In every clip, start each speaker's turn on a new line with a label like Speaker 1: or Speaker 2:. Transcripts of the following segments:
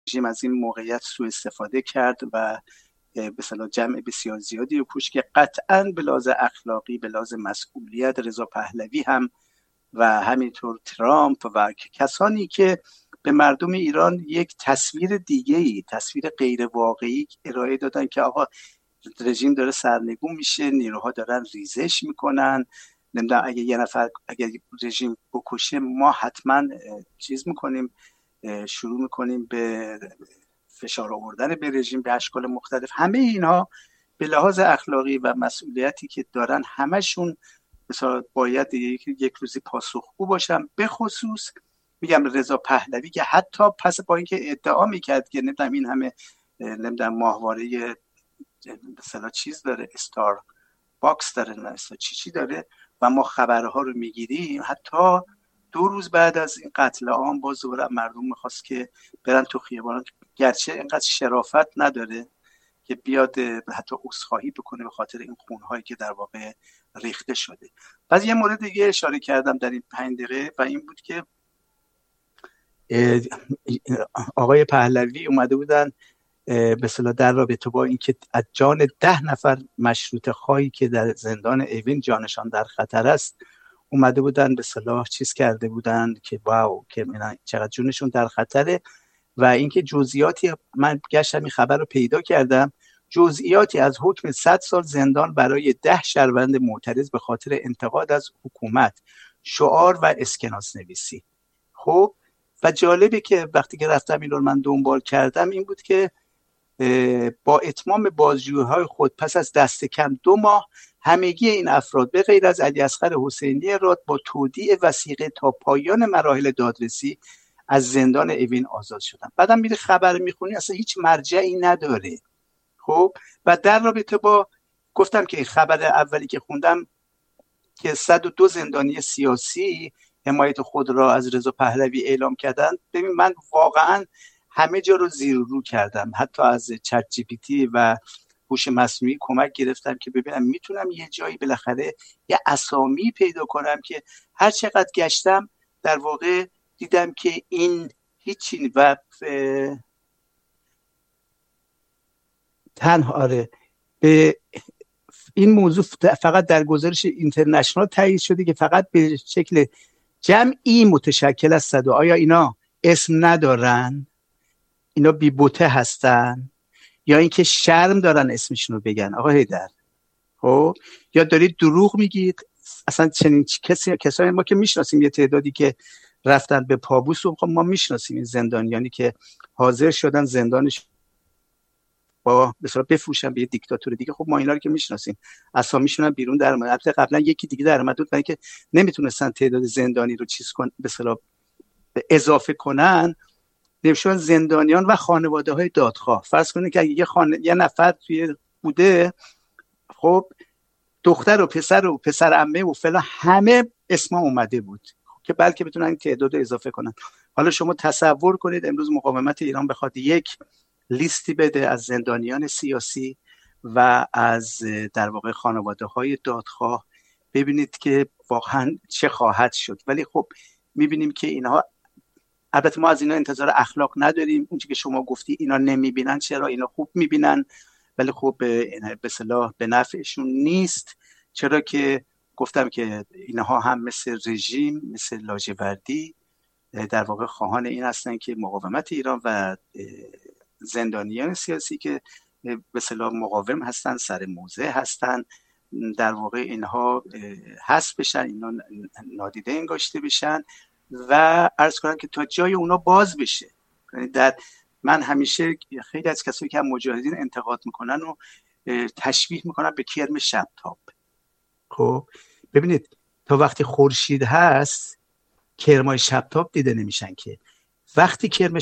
Speaker 1: رژیم از این موقعیت سوء استفاده کرد و به اصطلاح جمع بسیار زیادی رو کشت که قطعاً به لحاظ اخلاقی، به لحاظ مسئولیت رضا پهلوی هم و همینطور ترامپ و کسانی که به مردم ایران یک تصویر دیگه‌ای، تصویر غیر واقعی ارائه دادن که آقا رژیم داره سرنگون میشه، نیروها دارن ریزش میکنن، نمیدونم اگه یه نفر اگه رژیم بکشه ما حتما چیز میکنیم، شروع میکنیم به فشار آوردن به رژیم به اشکال مختلف. همه اینها به لحاظ اخلاقی و مسئولیتی که دارن همشون مثلا باید یک روزی پاسخگو باشن. به خصوص میگم رضا پهلوی که حتی پس با اینکه ادعا میکرد که نمیدونم این همه نمیدونم ماهواره مثلا چیز داره، استار باکس داره، مثلا چی داره و ما خبرها رو میگیریم، حتی 2 روز بعد از این قتل عام باز دوباره مردم میخواست که برن تو خیابان، گرچه اینقدر شرافت نداره که بیاد حتی عذرخواهی بکنه به خاطر این خونهایی که در واقع ریخته شده. بعد یه مورد دیگه اشاره کردم در این 5 دقیقه و این بود که آقای پهلوی اومده بودن به اصطلاح در رابطه با اینکه از جان 10 نفر مشروطه خواهی که در زندان اوین جانشان در خطر است اومده بودن به اصطلاح چیز کرده بودن که واو که چقدر جونشون در خطره و اینکه جزئیاتی، من گشتم این خبر رو پیدا کردم، جزئیاتی از حکم 100 سال زندان برای 10 شهروند معترض به خاطر انتقاد از حکومت، شعار و اسکناس نویسی. خب و جالبه که وقتی که رفتم این رو من دنبال کردم این بود که با اتمام بازجویی‌های خود پس از دست کم 2 ماه همگی این افراد به غیر از علیاصغر حسینی راد با تودیع وثیقه تا پایان مراحل دادرسی از زندان اوین آزاد شدن. بعدم میره خبر میخونی اصلا هیچ مرجعی نداره. خب و در رابطه با گفتم که خبر اولی که خوندم که 102 زندانی سیاسی حمایت خود را از رضا پهلوی اعلام کردن، ببین من واقعا همه جا رو زیر و رو کردم، حتی از چت جی پی تی و هوش مصنوعی کمک گرفتم که ببینم میتونم یه جایی بالاخره یه اسامی پیدا کنم که هر چقدر گشتم در واقع دیدم که این هیچی و تنها آره به این موضوع فقط در گزارش اینترنشنال تایید شده که فقط به شکل جمعی متشکل از 100. آیا اینا اسم ندارن؟ اینا بی بوته هستن یا اینکه شرم دارن اسمشون رو بگن؟ آقا حیدر خب یا دارید دروغ میگید؟ اصلا چنین کسایی ما که میشناسیم، یه تعدادی که رفتن به پابوس و خب ما میشناسیم این زندانیانی که حاضر شدن زندانش با مثلا بفروشن به یه دیکتاتور دیگه. خب ما اینا رو که میشناسیم، اسامیشون هم بیرون در اومد. البته قبلا یکی دیگه در اومد بود برای که نمیتونستن تعداد زندانی رو چیز کن به اصطلاح اضافه کنن، نمیشون زندانیان و خانواده های دادخواه. فرض کنید که اگه یه نفر توی بوده، خب دختر و پسر عمه و فلان همه اسما اومده بود که بلکه بتونن تعداد اضافه کنن. حالا شما تصور کنید امروز مقاومت ایران بخواد یک لیستی بده از زندانیان سیاسی و از در واقع خانواده های دادخواه، ببینید که واقعا چه خواهد شد. ولی خب میبینیم که اینها، البته ما از اینا انتظار اخلاق نداریم، اون چیزی که شما گفتی اینا نمیبینن، چرا اینا خوب میبینن ولی خب به اصطلاح به نفعشون نیست، چرا که گفتم که اینها هم مثل رژیم، مثل لاجوردی در واقع خواهان این هستن که مقاومت ایران و زندانیان سیاسی که به اصطلاح مقاوم هستن، سر موضع هستن، در واقع اینها حذف بشن، اینا نادیده انگاشته بشن و عرض کنم که تا جای اونا باز بشه. در من همیشه خیلی از کسایی که هم مجاهدین انتقاد میکنن و تشبیه میکنن به کرم شبتاب. خب ببینید تا وقتی خورشید هست کرمای شبتاب دیده نمیشن، که وقتی کرم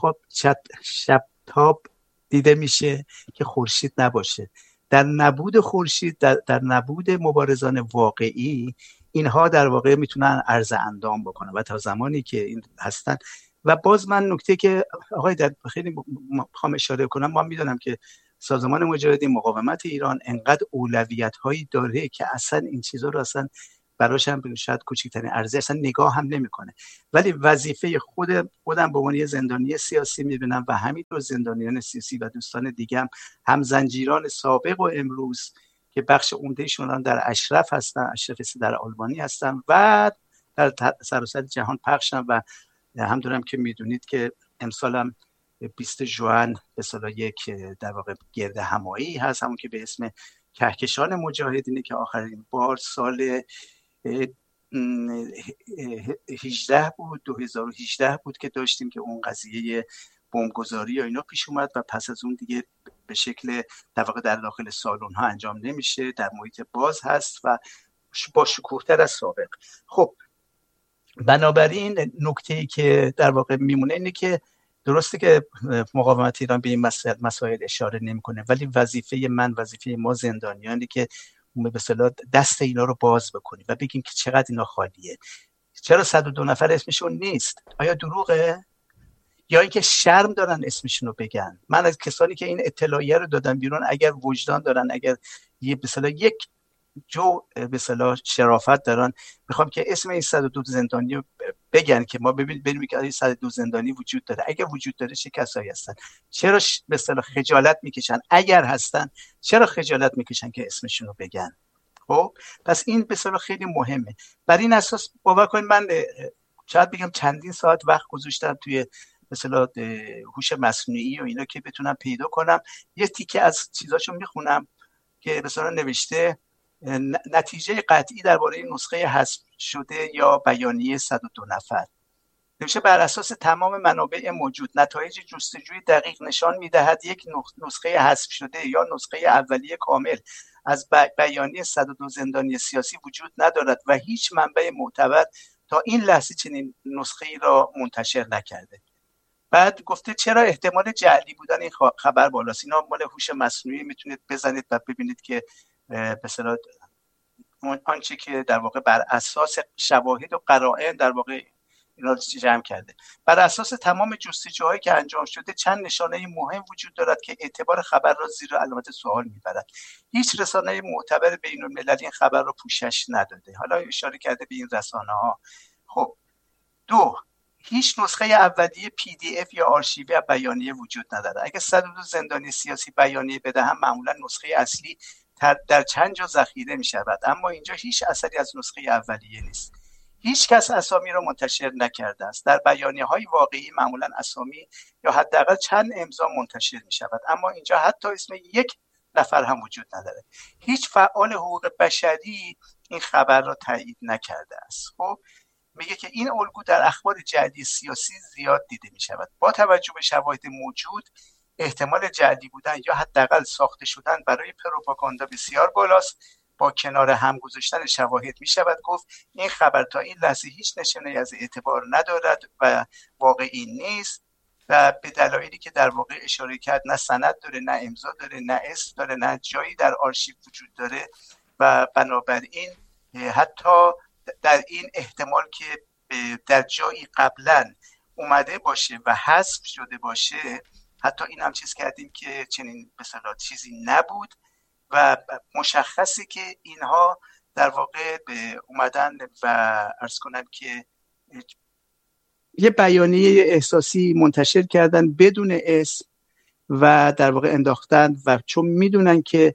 Speaker 1: شبتاب دیده میشه که خورشید نباشه. در نبود خورشید، در نبود مبارزان واقعی، اینها در واقع میتونن عرض اندام بکنن و تا زمانی که این هستن. و باز من نکته که آقای در خیلی میخوام اشاره کنم، ما میدونم که سازمان مجاهدین مقاومت ایران انقدر اولویت هایی داره که اصلا این چیزا رو اصلا براش هم شاید کوچکترین ارزش اصلا نگاه هم نمیکنه. ولی وظیفه خودم به عنوان یه زندانی سیاسی میبینم و همینطور زندانیان سیاسی و دوستان دیگه هم زنجیران سابق و امروز که بخش عمدهشون در اشرف هستن، اشرف در آلبانی هستن و در سراسر جهان پخشن و همونطورم که میدونید که امسال هم 20 ژوئن به اصطلاح یک در واقع گرد همایی هست، همون که به اسم کهکشان مجاهدینه که آخرین بار سال 18 بود 2018 بود که داشتیم که اون قضیه بمبگذاری و اینا پیش اومد و پس از اون دیگه به شکل در واقع در داخل سالن ها انجام نمیشه، در محیط باز هست و با شکوه‌تر از سابق. خب بنابراین نکته‌ای که در واقع میمونه اینه که درسته که مقاومت ایران به این مسائل اشاره نمیکنه، ولی وظیفه ما زندانیانی که به اصطلاح دست اینا رو باز بکنیم و بگیم که چقدر اینا خالیه. چرا 102 نفر اسمشون نیست؟ آیا دروغه؟ یا اینکه شرم دارن اسمشون رو بگن؟ من از کسانی که این اطلاعیه رو دادن بیرون اگر وجدان دارن، اگر به اصطلاح یک جو به اصطلاح شرافت دارن، میخوام که اسم این 102 زندانی رو بگن که ما ببینیم که این 102 زندانی وجود داره. اگر وجود داره چه کسایی هستن؟ چرا به اصطلاح خجالت میکشن؟ اگر هستن چرا خجالت میکشن که اسمشون رو بگن؟ خب پس این به اصطلاح خیلی مهمه. بر این اساس باور کنید من شاید بگم چندین ساعت وقت گذاشتم توی مثلا هوش مصنوعی و اینا که بتونم پیدا کنم. یه تیکه از چیزاشو میخونم که مثلا نوشته نتیجه قطعی درباره نسخه حذف شده یا بیانیه 102 نفر. نوشته بر اساس تمام منابع موجود نتایج جستجوی دقیق نشان میدهد یک نسخه حذف شده یا نسخه اولیه کامل از بیانیه 102 زندانی سیاسی وجود ندارد و هیچ منبع معتبر تا این لحظه چنین نسخه ای را منتشر نکرده. بعد گفته چرا احتمال جعلی بودن این خبر بالاست. اینا مال هوش مصنوعی، میتونید بزنید و ببینید که به اصطلاح آنچه که در واقع بر اساس شواهد و قرائن در واقع اینا رو جمع کرده. بر اساس تمام جستجوهایی که انجام شده چند نشانه مهم وجود دارد که اعتبار خبر را زیر علامت سوال میبرد. هیچ رسانه معتبر بین‌المللی این خبر را پوشش نداده. حالا اشاره کرده به این رسانه ها. خب 2. هیچ نسخه اولیه PDF یا آرشیوی بیانیه وجود نداره. اگه 102 زندانی سیاسی بیانیه بدهم معمولا نسخه اصلی در چند جا ذخیره می شود، اما اینجا هیچ اثری از نسخه اولیه نیست. هیچ کس اسامی را منتشر نکرده است. در بیانیه های واقعی معمولا اسامی یا حداقل چند امضا منتشر می شود، اما اینجا حتی اسم یک نفر هم وجود نداره. هیچ فعال حقوق بشری این خبر را تایید نکرده است. خب میگه که این الگو در اخبار جعلی سیاسی زیاد دیده می شود. با توجه به شواهد موجود احتمال جعلی بودن یا حداقل ساخته شدن برای پروپاگاندا بسیار بالاست. با کنار هم گذاشتن شواهد می شود گفت این خبر تا این لحظه هیچ نشانه‌ای از اعتبار ندارد و واقعی نیست و به دلایلی که در واقع اشاره کرد نه سند داره، نه امضا داره، نه اسم داره، نه جایی در آرشیو وجود داره و بنابراین حتی در این احتمال که در جایی قبلا اومده باشه و حذف شده باشه، حتی این هم چیز کردیم که چنین مثلا چیزی نبود و مشخصه که اینها در واقع اومدن و عرض کنم که یه بیانیه احساسی منتشر کردن بدون اسم و در واقع انداختن و چون میدونن که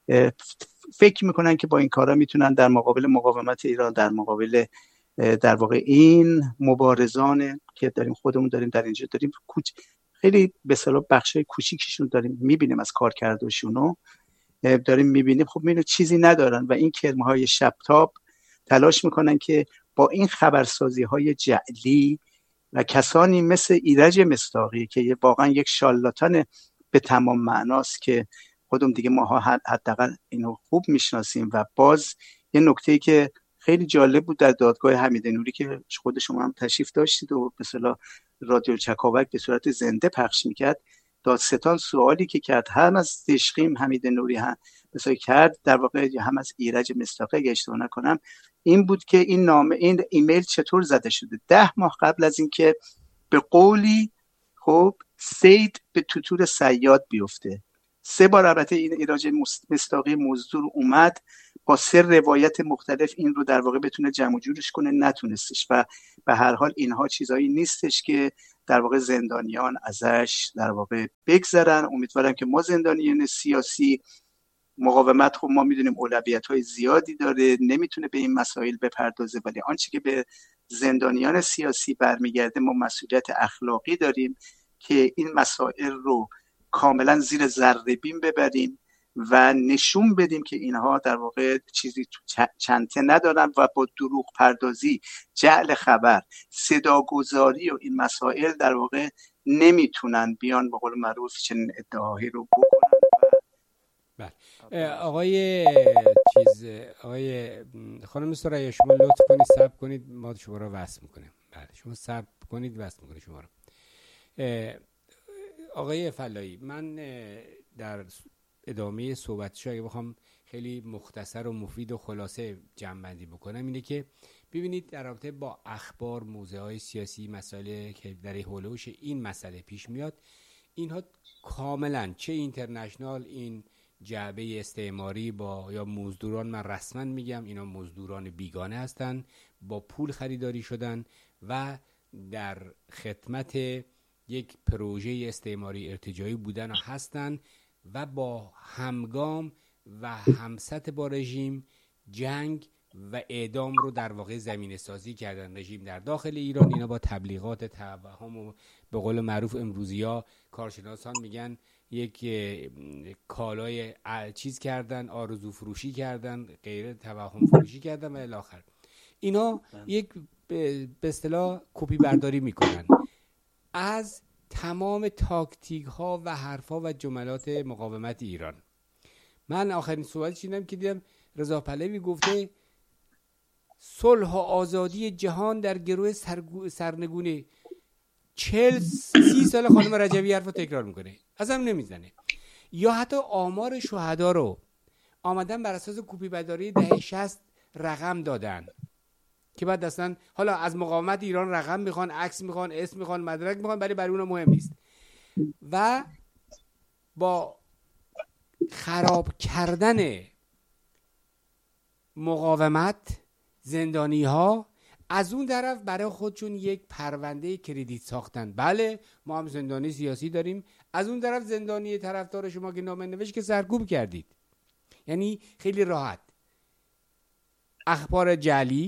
Speaker 1: فکر میکنن که با این کارا میتونن در مقابل مقاومت ایران، در مقابل در واقع این مبارزان که داریم خودمون داریم در اینجا داریم خیلی به اصطلاح بخشای کوچیکشون داریم میبینیم از کارکردشونو داریم میبینیم، خب اینو چیزی ندارن و این کرم‌های شبتاب تلاش میکنن که با این خبرسازی‌های جعلی و کسانی مثل ایرج مصداقی که واقعا یک شالاتان به تمام معناست که خودمون دیگه ماها حداقل اینو خوب میشناسیم و باز یه نکته‌ای که خیلی جالب بود در دادگاه حمیدنوری که خود شما هم تشریف داشتید و به اصطلاح رادیو چکاوک به صورت زنده پخش میکرد، دادستان سوالی که کرد هم از دشقیم حمیدنوری هم مثلا کرد در واقع هم از ایرج مصداقی اگه اشتباه نکنم این بود که این نامه این ایمیل چطور زده شده 10 ماه قبل از اینکه به قولی خب سید به توتور صیاد بیفته. 3 بار البته این ایرج مصداقی مزدور اومد با 3 روایت مختلف این رو در واقع بتونه جمع و جورش کنه، نتونستش. و به هر حال اینها چیزایی نیستش که در واقع زندانیان ازش در واقع بگذرن. امیدوارم که ما زندانیان سیاسی، مقاومت خب ما میدونیم اولویت‌های زیادی داره، نمیتونه به این مسائل بپردازه، ولی آنچه که به زندانیان سیاسی برمیگرده ما مسئولیت اخلاقی داریم که این مسائل رو کاملا زیر ذره بین ببریم و نشون بدیم که اینها در واقع چیزی تو چنته ندارن و با دروغ پردازی، جعل خبر، صداگذاری و این مسائل در واقع نمیتونن بیان به قول معروف چنین ادعاهایی رو بکنن.
Speaker 2: بله آقای خانم ثریا، شما لطف کنید صبر کنید، ما شما رو وصل میکنیم. بله شما صبر کنید، وصل میکنیم شما رو. آقای فلاحی، من در ادامه صحبتش اگه بخوام خیلی مختصر و مفید و خلاصه جمع‌بندی بکنم اینه که ببینید در رابطه با اخبار، موضوعات سیاسی، مسائل که در حول و حوش این مسئله پیش میاد، اینها کاملا چه اینترنشنال، این جعبه استعماری با یا مزدوران، من رسما میگم اینا مزدوران بیگانه هستن، با پول خریداری شدن و در خدمت یک پروژه استعماری ارتجاعی بودن و هستن و با همگام و همسط با رژیم جنگ و اعدام رو در واقع زمینه سازی کردن. رژیم در داخل ایران اینا با تبلیغات توهم و به قول معروف امروزیا کارشناسان میگن یک کالای چیز کردن، آرزو فروشی کردن، غیر توهم فروشی کردن و الی آخر. اینا یک به اصطلاح کپی برداری میکنن از تمام تاکتیک ها و حرف ها و جملات مقاومت ایران. من آخرین صحبتی شنیدم که دیدم رضا پهلوی گفته صلح و آزادی جهان در گروه سرنگونه. 40-30 سال خانم رجبی حرف رو تکرار میکنه، ازم نمیزنه. یا حتی آمار شهدا رو آمدن بر اساس کپی برداری دهه 60 رقم دادن که بعد اصلا حالا از مقاومت ایران رقم میخوان، عکس میخوان، اسم میخوان، مدرک میخوان، ولی برای اونا مهم نیست. و با خراب کردن مقاومت، زندانی ها از اون طرف برای خودشون یک پرونده کردیت ساختن. بله ما هم زندانی سیاسی داریم، از اون طرف زندانی طرفدار شما که نامه نوشت که سرکوب کردید. یعنی خیلی راحت اخبار جعلی،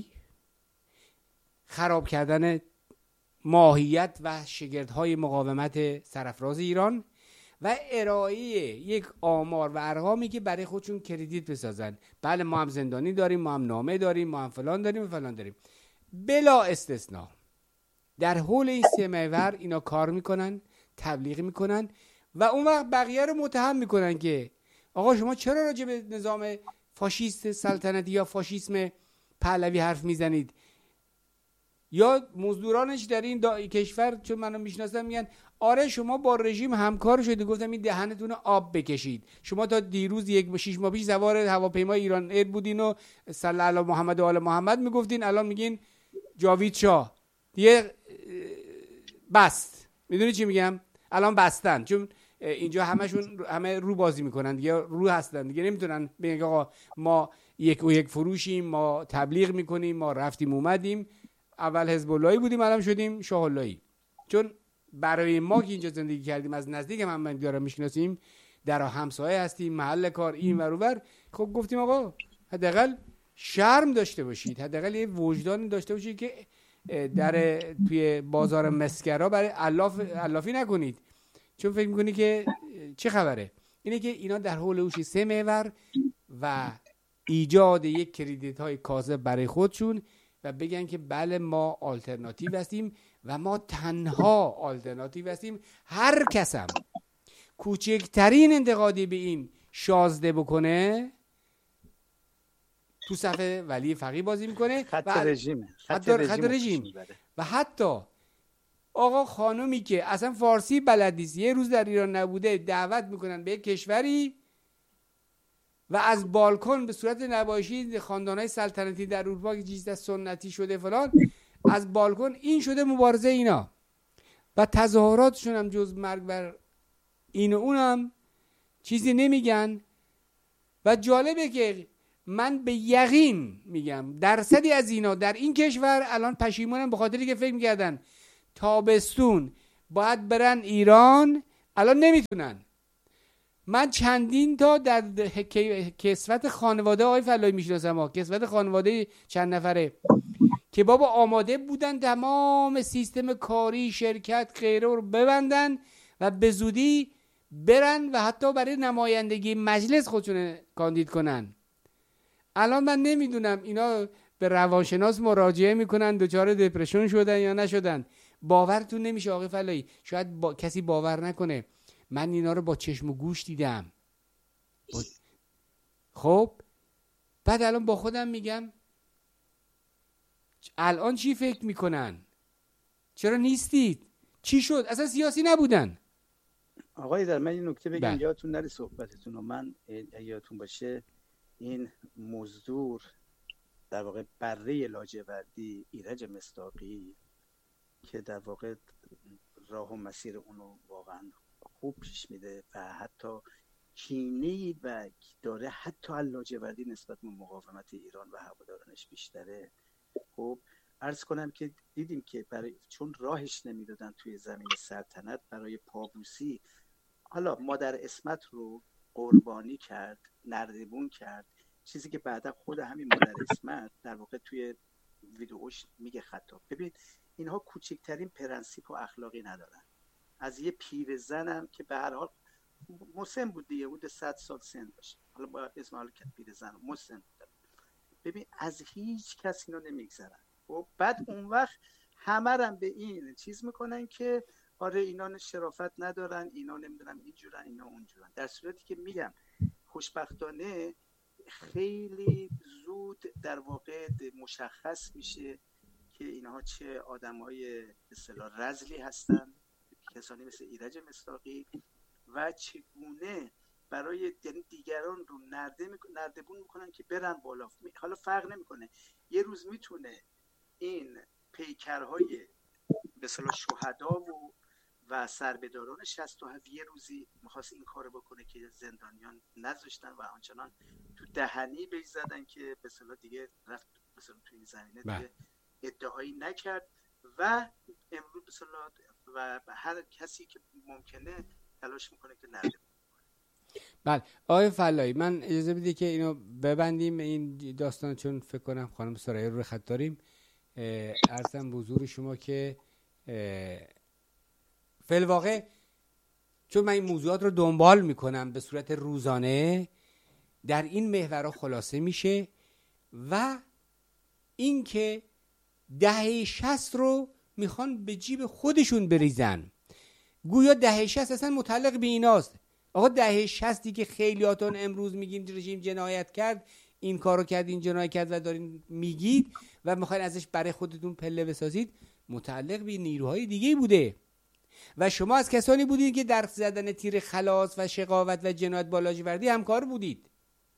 Speaker 2: خراب کردن ماهیت و شگردهای مقاومت سرافراز ایران و ارائه یک آمار و ارقامی که برای خودشون کردیت بسازن. بله ما هم زندانی داریم، ما هم نامه داریم، ما هم فلان داریم و فلان داریم. بلا استثناء در حول این 3 محور اینا کار میکنن، تبلیغ میکنن و اون وقت بقیه رو متهم میکنن که آقا شما چرا راجع به نظام فاشیست سلطنتی یا فاشیسم پهلوی حرف میزنید؟ یا مزدورانش در این کشور چون منو میشناسن میگن آره شما با رژیم همکار شدید. گفتم این دهنتون آب بکشید. شما تا دیروز 6 ماه پیش سوار هواپیمای ایران ایر بودین و صلی علی محمد و آل محمد میگفتین، الان میگین جاوید شاه دیگه بست. میدونی چی میگم؟ الان بستن، چون اینجا همه رو بازی میکنن دیگه، رو هستن دیگه، نمیتونن بگن آقا ما یک فروشیم، ما تبلیغ میکنیم، ما رفتیم اومدیم، اول حزب اللهی بودیم الان شدیم شاه اللهی. چون برای ما که اینجا زندگی کردیم، از نزدیک هم دیارم میشناسیم، در همسایه هستیم، محل کار این ور اون ور، خب گفتیم آقا حداقل شرم داشته باشید، حداقل یه وجدان داشته باشید که در توی بازار مسکرا برای علافی نکنید، چون فکر میکنی که چه خبره. اینه که اینا در حول هوش 3 محور و ایجاد یک کردیت های کاذب برای خودشون و بگن که بله ما آلترناتیو هستیم و ما تنها آلترناتیو هستیم. هر کسم کوچکترین انتقادی به این شازده بکنه تو صفحه ولی فقیه بازی میکنه،
Speaker 1: خط رژیم
Speaker 2: و حتی آقا خانومی که اصلا فارسی بلد نیست، یه روز در ایران نبوده، دعوت میکنن به یک کشوری و از بالکن به صورت نمایشی خاندانهای سلطنتی در اروپا که چیز سنتی شده فلان، از بالکن این شده مبارزه اینا و تظاهراتشون هم جز مرگ بر این و اونم چیزی نمیگن. و جالبه که من به یقین میگم درصدی از اینا در این کشور الان پشیمونم به خاطری که فکر میکردن تابستون باید برن ایران، الان نمیتونن. من چندین تا در کسوت خانواده آقای فلاحی میشناسم، کسوت خانواده چند نفره که بابا آماده بودن تمام سیستم کاری شرکت غیره رو ببندن و به زودی برن و حتی برای نمایندگی مجلس خودشون کاندید کنن. الان من نمیدونم اینا به روانشناس مراجعه میکنن دچار دپرشن شدن یا نشدن. باورتون نمیشه آقای فلاحی، شاید کسی باور نکنه، من اینا رو با چشم و گوش دیدم. خب بعد الان با خودم میگم الان چی فکر میکنن؟ چرا نیستید؟ چی شد؟ اصلا سیاسی نبودن.
Speaker 1: آقای در من این نکته بگم
Speaker 2: بله.
Speaker 1: یادتون نره صحبتتون رو. من یادتون باشه این مزدور در واقع بره لاجوردی ایرج مصداقی که در واقع راه و مسیر اونو واقعا خوب پیش میده و حتی کینه‌ای و داره حتی لاجوردی نسبت به مقاومت ایران و هوادارانش بیشتره. خب عرض کنم که دیدیم که چون راهش نمیدادن توی زمین سلطنت برای پابوسی، حالا مادر عصمت رو قربانی کرد، نردبون کرد، چیزی که بعدا خود همین مادر عصمت در واقع توی ویدئوش میگه خطاب. ببین اینها کوچکترین پرنسیپ و اخلاقی ندارن. از یه پیرزنم که به هر حال مسن بود دیگه، بود 100 سال سن داشت، حالا با اسم حال پیرزن مسن بود. ببین از هیچ کس اینا نمیگذرن. خب بعد اون وقت همه رم به این چیز میکنن که آره اینا شرافت ندارن، اینا نمیدونم اینجورن اینا اونجورن، در صورتی که میگم خوشبختانه خیلی زود در واقع مشخص میشه که اینها چه آدمای به اصطلاح رذلی هستن، کسانی مثل ایرج مصداقی، و چگونه برای دیگران رو نردبون میکنن که برن بالا. حالا فرق نمیکنه، یه روز میتونه این پیکرهای به اصطلاح شهدا و سربداران 67 یه روزی میخواست این کارو بکنه که زندانیان نذاشتن و آنچنان تو دهنی بهش زدن که به اصطلاح دیگه رفت مثلا تو این زمینه دیگه ادعایی نکرد و امروز به اصطلاح و هر کسی که ممکنه تلاش میکنه که نردبون.
Speaker 2: بله آقای فلاحی من اجازه بدید که اینو ببندیم این داستان، چون فکر کنم خانم سرایه رو خط داریم. عرضم به حضور شما که فی‌الواقع چون من این موضوعات رو دنبال میکنم به صورت روزانه، در این محورها خلاصه میشه و این که دهه 60 رو میخوان به جیب خودشون بریزن، گویا دهه 60 اصلا متعلق به ایناست. آقا دهه 60 که خیلیاتون امروز میگین رژیم جنایت کرد، این کارو کرد، این جنایت کرد و دارین میگید و میخواین ازش برای خودتون پله بسازید، متعلق به نیروهای دیگه بوده و شما از کسانی بودید که در زدن تیر خلاص و شقاوت و جنایت با لاجوردی همکار بودید.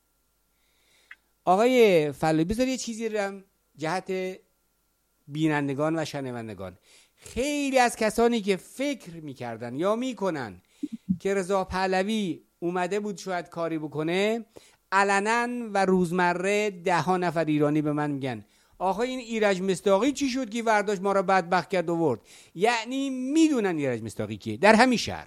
Speaker 2: آقای فلاحی بذار یه چیزی رو جهت بینندگان و شنوندگان، خیلی از کسانی که فکر میکردن یا میکنن که رضا پهلوی اومده بود شاید کاری بکنه، علنا و روزمره 10 نفر ایرانی به من میگن آخه این ایرج مصداقی چی شد که ورداشت ما را بدبخت کرد آورد. یعنی میدونن ایرج مصداقی که در همین شهر.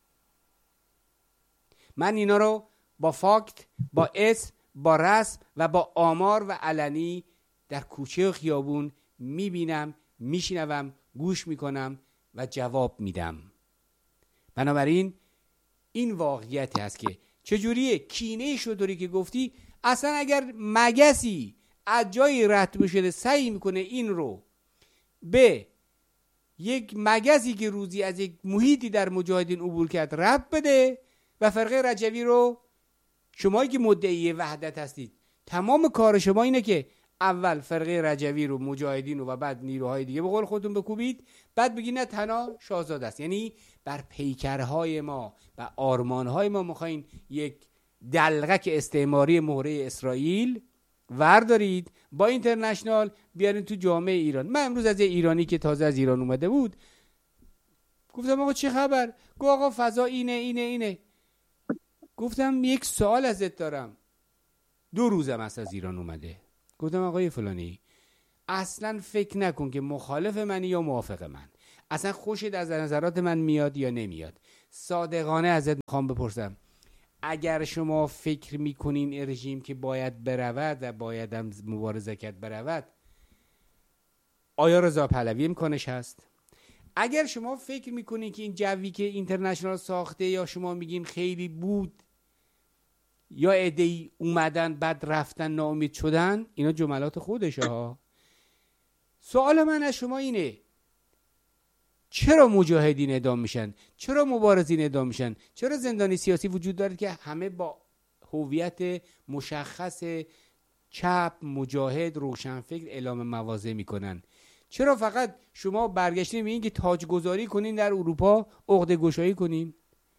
Speaker 2: من اینا رو با فاکت، با اسم، با رسم و با آمار و علنی در کوچه و خیابون میبینم، میشنوم، گوش میکنم و جواب میدم. بنابراین این واقعیت هست که چجوریه کینه شطوری که گفتی، اصلا اگر مگسی از جایی رد بشه سعی میکنه این رو به یک مگسی که روزی از یک محیطی در مجاهدین عبور کرد رد بده و فرقه رجوی رو، شمایی که مدعی وحدت هستید تمام کار شما اینه که اول فرقه رجوی رو، مجاهدین رو و بعد نیروهای دیگه به قول خودتون بکوبید، بعد بگید نه تنها شاهزاده است. یعنی بر پیکرهای ما و آرمانهای ما میخواین یک دلغک استعماری مهره اسرائیل وردارید با اینترنشنال بیارین تو جامعه ایران. من امروز از یه ایرانی که تازه از ایران اومده بود گفتم آقا چه خبر؟ گفت آقا فضا اینه. گفتم یک سوال ازت دارم، 2 روزم از ایران اومده. گفتم آقای فلانی اصلا فکر نکن که مخالف منی یا موافق من، اصلا خوشت از نظرات من میاد یا نمیاد. صادقانه ازت میخوام بپرسم اگر شما فکر میکنین این رژیم که باید برود و باید هم مبارزه کرد برود، آیا رضا پهلوی امکانش هست؟ اگر شما فکر میکنین که این جوی که اینترنشنال ساخته یا شما میگین خیلی بود یا عده‌ای اومدن بعد رفتن ناامید شدن، اینا جملات خودشه ها. سوال من از شما اینه چرا مجاهدین اعدام میشن؟ چرا مبارزین اعدام میشن؟ چرا زندانی سیاسی وجود داره که همه با هویت مشخص چپ، مجاهد، روشنفکر اعلام مواضع میکنن؟ چرا فقط شما برگشتین میگین که تاج گذاری کنین در اروپا، عقده گشایی کنین؟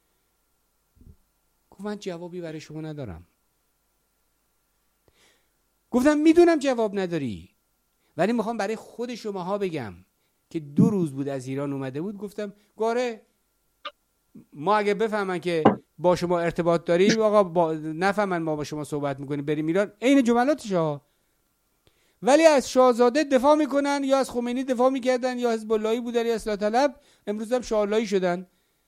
Speaker 2: گفتم من جوابی برای شما ندارم. گفتم میدونم جواب نداری، ولی میخوام برای خود شماها بگم که 2 روز بود از ایران اومده بود. گفتم گاره ما اگه بفهمن که با شما ارتباط داریم، آقا نفهمن ما با شما صحبت میکنیم بریم ایران، عین جملاتش ها. ولی از شاهزاده دفاع میکنن یا از خمینی دفاع میکردن یا حزب اللهی بودن یا اصلاح طلب، امروز هم شاه اللهی شدن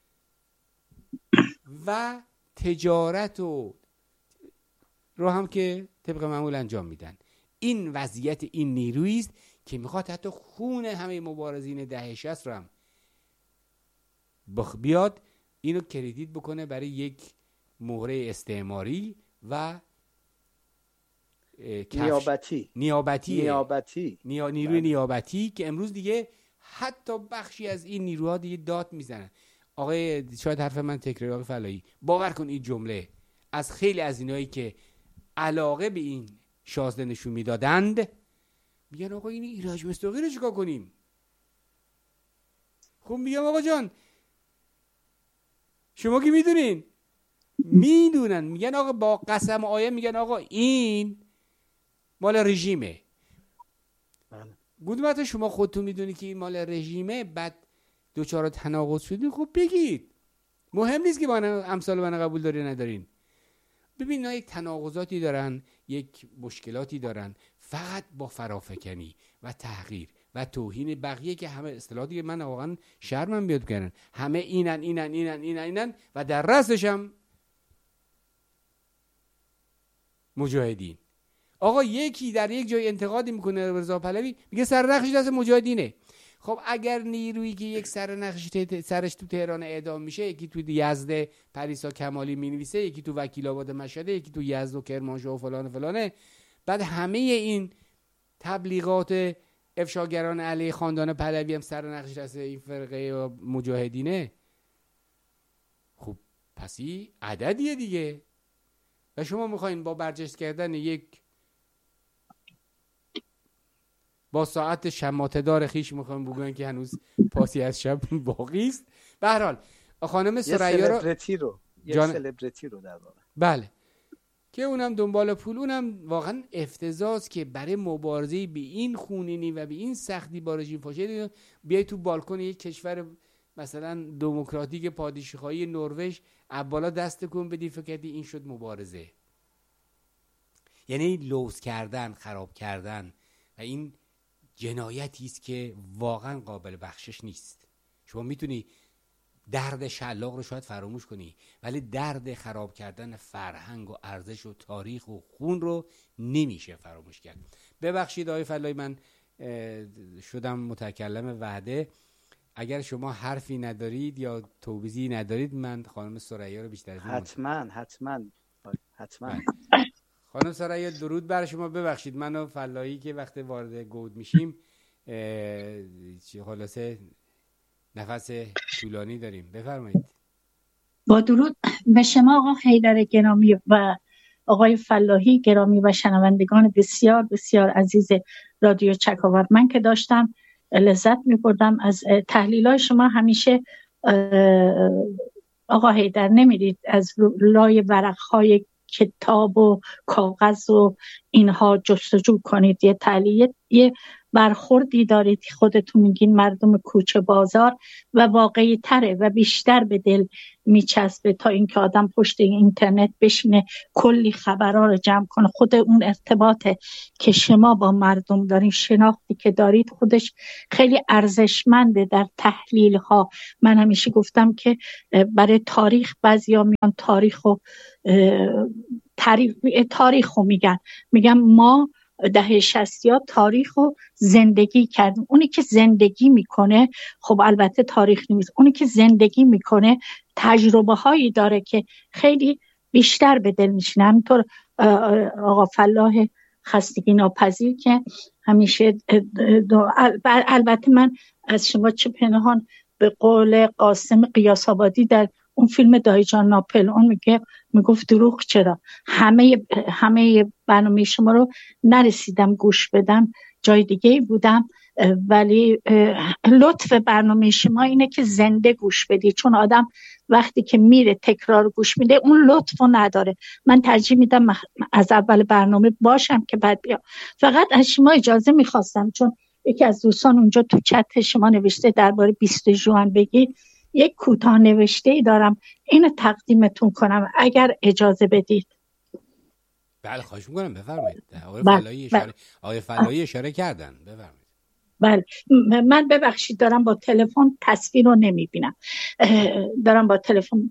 Speaker 2: و تجارت رو هم که طبق معمول انجام میدن. این وضعیت این نیرویی است که میخواد حتی خون همه مبارزین دهه 60 رو هم بیاد اینو کردیت بکنه برای یک مهره استعماری و نیابتی نیروی نیابتی که امروز دیگه حتی بخشی از این نیروها دیگه داد میزنن. آقای شاید حرف من تکراری، آقای فلاحی باور کن این جمله از خیلی از اینایی که علاقه به این شازده نشون میدادند میگن آقا این ایرج مصداقی رو چیکار کنیم؟ خب میگم آقا جان شما که میدونن میگن آقا با قسم آیه میگن آقا این مال رژیمه. گفتم شما خودتون میدونی که این مال رژیمه، بعد دوچار تناقض شدین، خب بگید، مهم نیست که با امثال من قبول داری ندارین. ببین اینا یک تناقضاتی دارن، یک مشکلاتی دارن، فقط با فرافکنی و تحقیر و توهین بقیه که همه اصطلاحاتی که من واقعا شرمم بیاد کردن، همه اینن و در رأسش هم مجاهدین. آقا یکی در یک جای انتقادی میکنه رضا پهلوی میگه سرنخش دست مجاهدینه. خب اگر نیرویی که یک سرش تو تهران اعدام میشه، یکی تو یزد پریسا کمالی مینویسه، یکی تو وکیل آباد مشهد، یکی تو یزد و کرمانشاه و فلانه، بعد همه این تبلیغات افشاگران علیه خاندان پهلوی هم سرنخش دست این فرقه مجاهدینه، خب پسی عددیه دیگه. و شما میخواین با برجسته کردن یک با ساعت شماته‌دار خیش میخوایم بگوین که هنوز پاسی از شب باقی است. به هر حال خانم ثریا رو
Speaker 1: سلبریتی رو در واقع
Speaker 2: بله که اونم دنبال پول، اونم واقعا افتضاحه که برای مبارزه به این خونینی و به این سختی با رژیم فاشیست بیای تو بالکن یک کشور مثلا دموکراتیک پادشاهی نروژ بالا دست کن بدی فکر این شد مبارزه. یعنی لوث کردن، خراب کردن و این جنایتی است که واقعا قابل بخشش نیست. شما میتونی درد شلاق رو شاید فراموش کنی، ولی درد خراب کردن فرهنگ و ارزش و تاریخ و خون رو نمیشه فراموش کرد. ببخشید آقای فلاحی من شدم متکلم وعده. اگر شما حرفی ندارید یا توضیحی ندارید، من خانم ثریا رو بیشتر
Speaker 1: حتما
Speaker 2: خانم ثریا درود بر شما. ببخشید منو فلاحی که وقت وارد گود میشیم خلاصه نفس طولانی داریم. بفرمایید.
Speaker 3: با درود به شما آقا حیدر گرامی و آقای فلاحی گرامی و شنوندگان بسیار بسیار عزیز رادیو چکاور. من که داشتم لذت می‌بردم از تحلیل‌های شما. همیشه آقا حیدر نمیرید از لای ورق‌های کتاب و کاغذ و اینها جستجو کنید، یه تحلیل، یه برخوردی دارید، خودتون میگین مردم کوچه بازار، و واقعی تره و بیشتر به دل میچسبه تا اینکه آدم پشت اینترنت بشینه کلی خبرها رو جمع کنه. خود اون ارتباط که شما با مردم دارین، شناختی که دارید، خودش خیلی ارزشمنده در تحلیل ها. من همیشه گفتم که برای تاریخ بعضیا میان تاریخ رو میگن ما دهه 60 تاریخ رو زندگی کردیم. اونی که زندگی میکنه خب البته تاریخ نیست، اونی که زندگی میکنه تجربه هایی داره که خیلی بیشتر به دل میشینه. همینطور آقا فلاح خستگی ناپذیر که همیشه البته من از شما چه پنهان، به قول قاسم قیاس آبادی در اون فیلم دایی جان ناپل، اون میگفت دروغ چرا؟ همه برنامه شما رو نرسیدم گوش بدم، جای دیگه بودم، ولی لطف برنامه شما اینه که زنده گوش بدی، چون آدم وقتی که میره تکرار گوش میده اون لطف رو نداره. من ترجیح میدم از اول برنامه باشم که بعد بیام. فقط از شما اجازه میخواستم، چون یکی از دوستان اونجا تو چت شما نوشته درباره 20 ژوئن بگی، یک کوتاه نوشته ای دارم، اینو تقدیمتون کنم اگر اجازه بدید.
Speaker 2: بله خواهش میکنم، بفرمایید. آقای
Speaker 3: بله.
Speaker 2: فلاحی اشاره کردن، بفرمایید.
Speaker 3: بله من ببخشید دارم با تلفن تصویر رو نمیبینم، دارم با تلفن.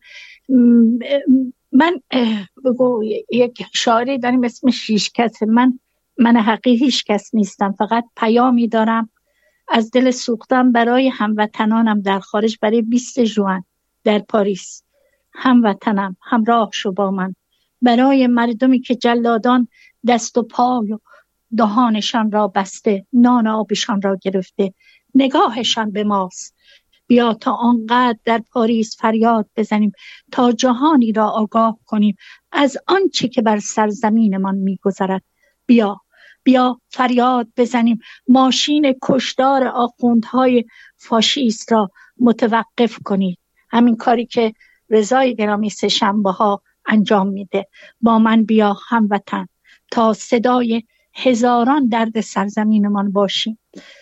Speaker 3: من بگو یک شاعری داریم اسمش هیچکس. من حقیقی هیچکس نیستم، فقط پیامی دارم از دل سوختم برای هموطنانم در خارج. برای 20 ژوئن در پاریس، هموطنم همراه شو با من، برای مردمی که جلادان دست و پای و دهانشان را بسته، نان آبشان را گرفته، نگاهشان به ماست. بیا تا آنقدر در پاریس فریاد بزنیم تا جهانی را آگاه کنیم از آنچه که بر سرزمینمان میگذرد. بیا فریاد بزنیم ماشین کشدار آخوندهای فاشیست را متوقف کنید. همین کاری که رضای گرامی سه‌شنبه ها انجام میده. با من بیا هموطن تا صدای هزاران درد سرزمینمان باشیم.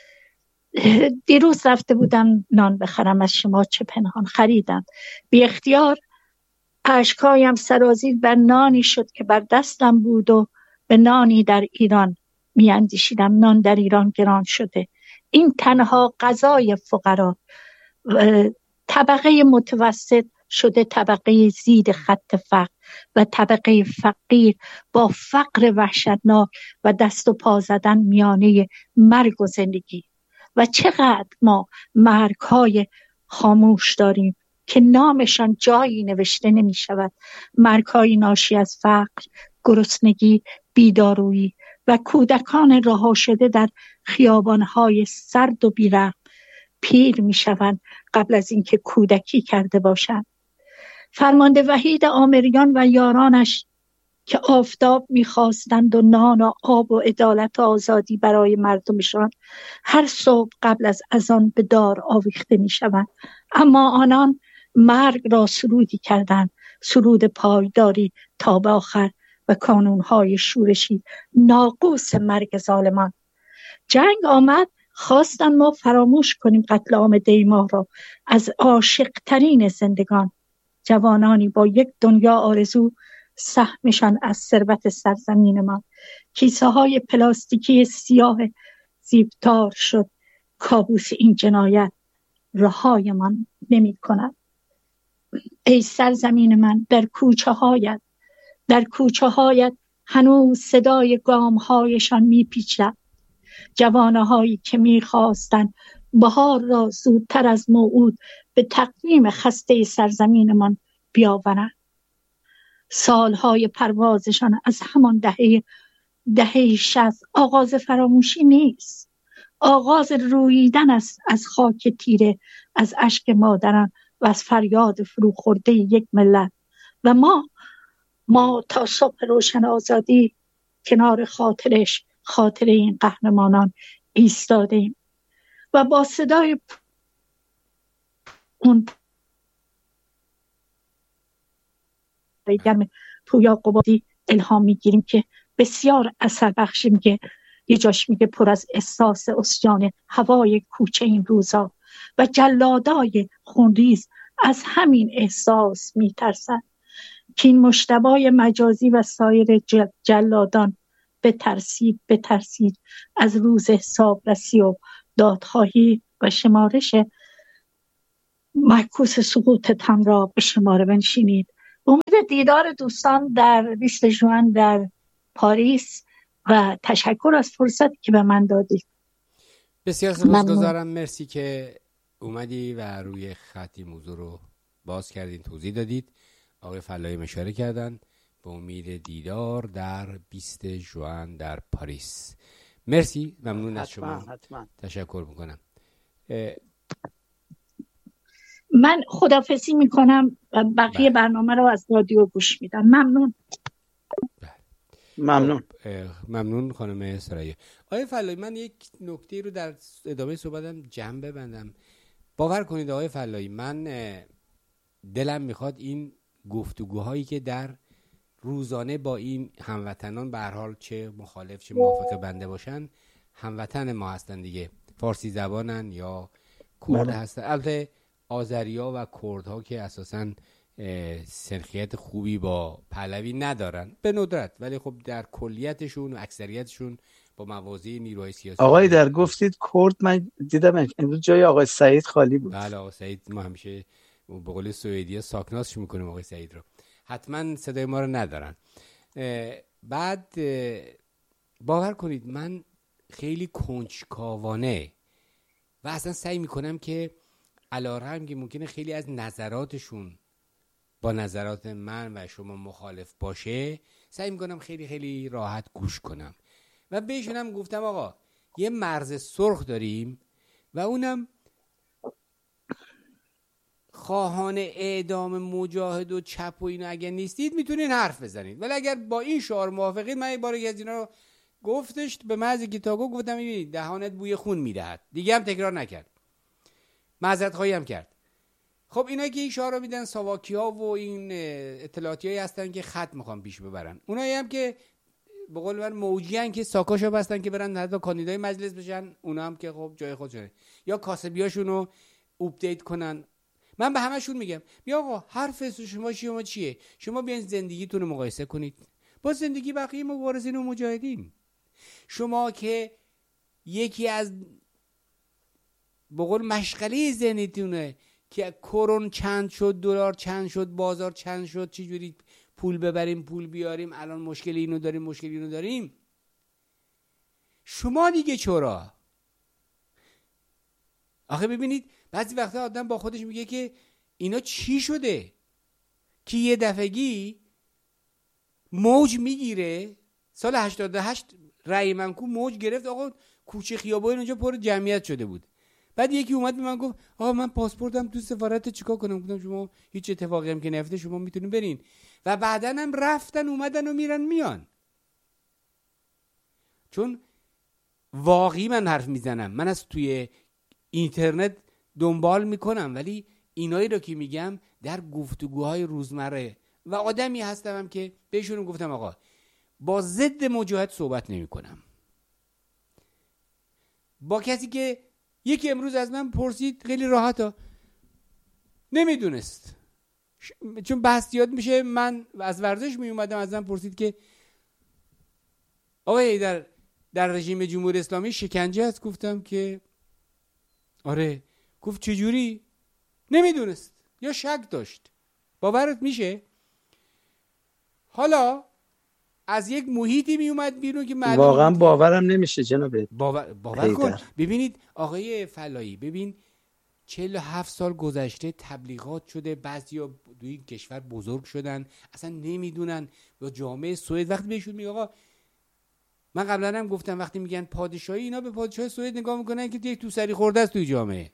Speaker 3: دیروز رفته بودم نان بخرم از شما چه پنهان، خریدم بی اختیار، اشکایم سرازیر بر نانی شد که بر دستم بود و به نانی در ایران می اندیشیدم. نان در ایران گران شده، این تنها غذای فقرا. طبقه متوسط شده طبقه زیر خط فقر و طبقه فقیر با فقر وحشتناک و دست و پا زدن میانه مرگ و زندگی. و چقدر ما مرگ‌های خاموش داریم که نامشان جایی نوشته نمی شود. مرگ‌های ناشی از فقر، گرسنگی، بیدارویی و کودکان رها شده در خیابان‌های سرد و بی‌رحم پیر می‌شوند قبل از اینکه کودکی کرده باشند. فرمانده وحید آمریان و یارانش که آفتاب می‌خواستند و نان و آب و عدالت و آزادی برای مردمشان، هر صبح قبل از اذان به دار آویخته می‌شوند، اما آنان مرگ را سرودی کردند، سرود پایداری تا به آخر و کانون‌های شورشی ناقوس مرگ ظالمان. جنگ آمد، خواستن ما فراموش کنیم قتل عام دی ماه را. از عاشق‌ترین زندگان، جوانانی با یک دنیا آرزو، سهمشان از ثروت سرزمین ما. کیسه های پلاستیکی سیاه زیبتار شد کابوس این جنایت رهایمان نمی کند. ای سرزمین من، در کوچه هایت هنوز صدای گام هایشان می پیچد. جوانه هایی که می خواستند بهار را زودتر از موعود به تقویم خسته سرزمینمان بیاورند. سالهای پروازشان از همان دهه 60 آغاز فراموشی نیست، آغاز روییدن است از خاک تیره، از اشک مادران و از فریاد فروخورده یک ملت. و ما تا صبح روشن آزادی کنار خاطر این قهرمانان ایستادیم و با صدای اون گرم پویا قبادی الهام میگیریم که بسیار اثر بخشیم که یه جاش میگه پر از احساس اسیان هوای کوچه این روزا و جلادای خونریز از همین احساس میترسن که این مشتبای مجازی و سایر جلادان بترسید از روز حسابرسی و دادخواهی و شمارش معکوس سقوطتان را به شماره بنشینید. امید دیدار دوستان در 20 ژوئن در پاریس و تشکر از فرصتی که به من دادید.
Speaker 2: بسیار سپاسگزارم. مرسی که اومدی و روی خطی موضوع رو باز کردین، توضیح دادید. آقای فلاحی اشاره کردن به امید دیدار در 20 ژوئن در پاریس. مرسی، ممنون از شما.
Speaker 1: حتما. تشکر
Speaker 2: میکنم.
Speaker 3: من خداحافظی میکنم و بقیه برنامه رو از رادیو گوش میدم. ممنون.
Speaker 2: ممنون خانم سرایه. آقای فلاحی، من یک نکته رو در ادامه صحبتم جمع ببندم. باور کنید آقای فلاحی، من دلم میخواد این گفتگوهایی که در روزانه با این هموطنان، به هر حال چه مخالف چه موافق بنده باشن، هموطن ما هستن دیگه، فارسی زبانن یا کرد هستن. البته آذریا و کردها که اساساً سنخیت خوبی با پهلوی ندارن به ندرت، ولی خب در کلیتشون و اکثریتشون با موازی نیروهای سیاسی.
Speaker 1: آقای در گفتید کرد، من دیدم امروز جای آقای سعید خالی بود.
Speaker 2: بله آقای سعید، ما همیشه به قول سوئدی‌ها ساکناسش میکنیم آقای سعید رو، حتما صدای ما رو ندارن. بعد باور کنید من خیلی کنجکاوانه و اصلا سعی میکنم که علی‌رغم که ممکنه خیلی از نظراتشون با نظرات من و شما مخالف باشه، سعی میکنم خیلی خیلی راحت گوش کنم و بهشونم گفتم آقا یه مرز سرخ داریم و اونم خواهان اعدام مجاهد و چپ و اینو اگر نیستید میتونین حرف بزنید، ولی اگر با این شعار موافقید، من یه بار از اینا رو گفتش به محض که تا گفتم ببینید دهانت بوی خون میدهد، دیگه هم تکرار نکرد، معذرت خواهی هم کرد. خب اینا که این شعار رو میدن ساواکی‌ها و این اطلاعاتیایی هستن که خط میخوان پیش ببرن، اونایی هم که به قول من موجیان که ساکاشو بستن که برن حتی کاندیدای مجلس بشن، اونا هم که خب جای خودشونه، یا کاسبیاشونو آپدیت کنن. من به همشون میگم بیا آقا حرف شما چیه؟ شما بیاین زندگیتون رو مقایسه کنید با زندگی بقیه مبارزین و مجاهدین. شما که یکی از به قول مشغله ذهنیتونه که کرون چند شد، دلار چند شد، بازار چند شد، چه جوری پول ببریم پول بیاریم، الان مشکل اینو داریم. شما دیگه چرا؟ آخه ببینید بعضی وقتا آدم با خودش میگه که اینا چی شده که یه دفعگی موج میگیره. سال 88 رأی منکو موج گرفت، آقا کوچه خیابان اونجا پر جمعیت شده بود. بعد یکی اومد به من گفت آقا من پاسپورتم تو سفارت، چیکار کنم؟ گفتم شما هیچ اتفاقی هم که نیفته شما میتونین برین. و بعدن هم رفتن اومدن و میان. چون واقعی من حرف میزنم، من از توی اینترنت دنبال میکنم، ولی اینایی رو که میگم در گفتگوهای روزمره و آدمی هستم هم که بهشون گفتم آقا با ضد مجاهد صحبت نمی کنم. با کسی که یکی امروز از من پرسید خیلی راحت نمیدونست، چون بحث یاد میشه، من از ورزش می اومدم، از من پرسید که آقا در رژیم جمهوری اسلامی شکنجه هست؟ گفتم که آره. گفت چجوری؟ نمیدونست یا شک داشت. باورت میشه؟ حالا از یک محیطی می اومد بیرون که
Speaker 1: واقعا باورم نمیشه جناب.
Speaker 2: باور کن. ببینید آقای فلاحی، ببین 47 سال گذشته تبلیغات شده، بعضیا توی کشور بزرگ شدن اصلا نمیدونن. و جامعه سوئد وقتی بهشون میگه آقا، من قبلا هم گفتم وقتی میگن پادشاهی، اینا به پادشاه سوئد نگاه میکنن که یک توسری خورده است توی جامعه،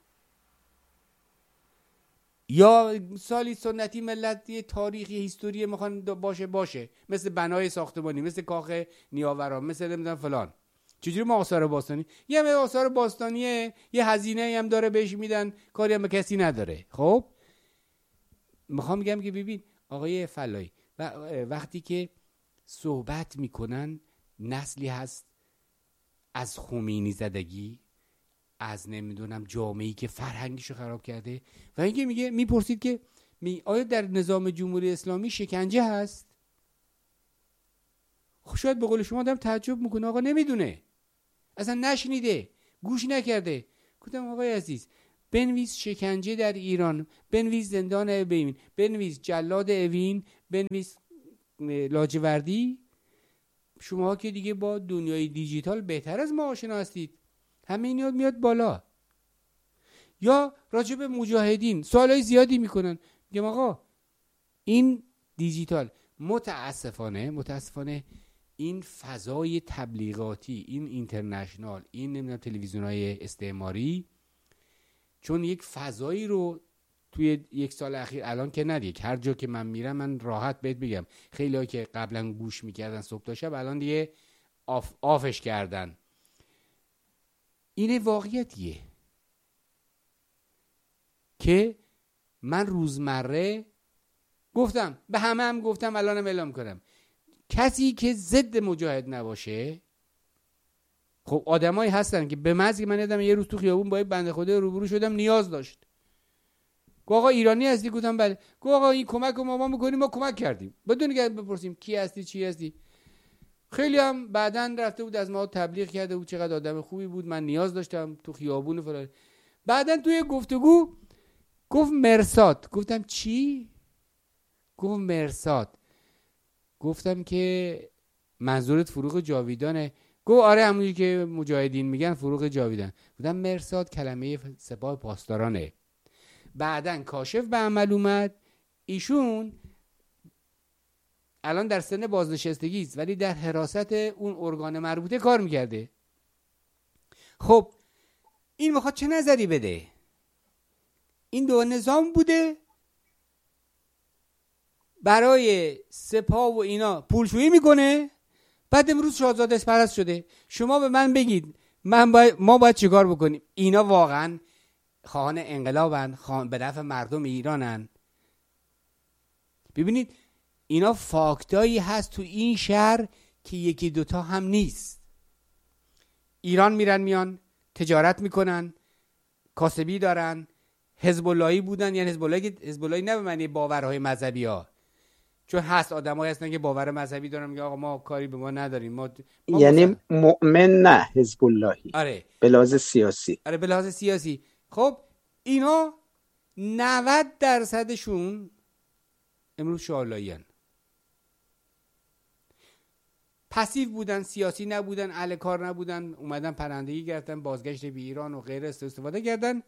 Speaker 2: یا سالی سنتی ملتی تاریخی هیستوری میخوان باشه مثل بنای ساختمانی، مثل کاخ نیاوران، مثل نمیدونم فلان. چجوری ما آثار باستانی؟ یه آثار باستانیه، یه هزینه هم داره بهش میدن، کاری هم به کسی نداره. خب میخوام میگم که ببین آقای فلاحی، وقتی که صحبت میکنن، نسلی هست از خمینی زدگی، از نمیدونم جامعه‌ای که فرهنگیشو خراب کرده. و اینکه میگه میپرسید که آیا در نظام جمهوری اسلامی شکنجه هست؟ خب شاید به قول شما آدم تعجب میکنه، آقا نمیدونه، اصلا نشنیده، گوش نکرده. گفتم آقای عزیز بنویس شکنجه در ایران، بنویس زندان اوین، بنویس جلاد اوین، بنویس لاجوردی. شما که دیگه با دنیای دیجیتال بهتر از ما آشنا هستید، همه این میاد بالا. یا راجع به مجاهدین سوالای زیادی میکنن، میگم آقا این دیجیتال متاسفانه این فضای تبلیغاتی، این اینترنشنال، این نمیدونم تلویزیون‌های استعماری، چون یک فضایی رو توی یک سال اخیر، الان که ندیگه هر جا که من میرم، من راحت بهت بگم خیلی‌ها که قبلا گوش میکردن صبح تا شب الان دیگه آفش کردن. این واقعیتیه که من روزمره گفتم، به همه هم گفتم، الانم اعلام کنم، کسی که ضد مجاهد نباشه، خب آدمایی هستن که به مزی من یادم یه روز تو خیابون با بنده خدا روبرو شدم، نیاز داشت، گفت آقا ایرانی هستی؟ گفتم بله. گفت آقا این کمک رو ما میکنیم. ما کمک کردیم بدون که بپرسیم کی هستی چی هستی. خیلی هم بعدن رفته بود از ما تبلیغ کرده بود چقدر آدم خوبی بود، من نیاز داشتم تو خیابون فلان. بعدن توی گفتگو گفت مرصاد. گفتم چی؟ گفت مرصاد. گفتم که منظورت فروغ جاویدانه؟ گفت آره همونی که مجاهدین میگن فروغ جاویدان. گفتم مرصاد کلمه سپاه پاسدارانه. بعدن کاشف به عمل اومد، ایشون الان در سن بازنشستگی است ولی در حراست اون ارگان مربوطه کار میکرده. خب این میخواد چه نظری بده؟ این دو نظام بوده برای سپاه و اینا پولشویی میکنه، بعد امروز شاهزاده پرست شده. شما به من بگید ما باید چیکار بکنیم؟ اینا واقعا خواهان انقلابن، به نفع مردم ایرانن. ببینید اینا فاکتایی هست تو این شهر که یکی دوتا هم نیست. ایران میرن میان تجارت میکنن، کاسبی دارن، حزب اللهی بودن، یعنی حزب اللهی نه به معنی باورهای مذهبی ها، چون هست آدمایی هستن که باور مذهبی دارن میگه آقا ما کاری به ما نداریم، ما
Speaker 1: یعنی مؤمن نه حزب اللهی.
Speaker 2: آره
Speaker 1: به لحاظ سیاسی.
Speaker 2: آره به لحاظ سیاسی. خب اینا 90% امروز شاه‌اللهی‌ان، پسیو بودن، سیاسی نبودن، اهل کار نبودن، اومدن پرندگی گرفتن، بازگشت به ایران و غیره استفاده کردن،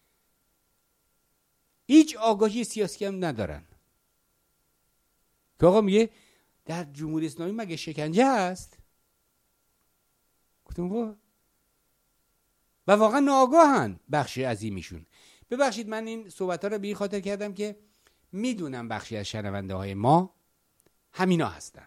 Speaker 2: هیچ آگاهی سیاسی هم ندارن. که آقا میگه در جمهوری اسلامی مگه شکنجه هست؟ گفتم آقا و واقعا ناآگاهن بخشی عظیمیشون. ببخشید من این صحبت‌ها رو به این خاطر کردم که میدونم بخشی از شنونده های ما همینا هستن.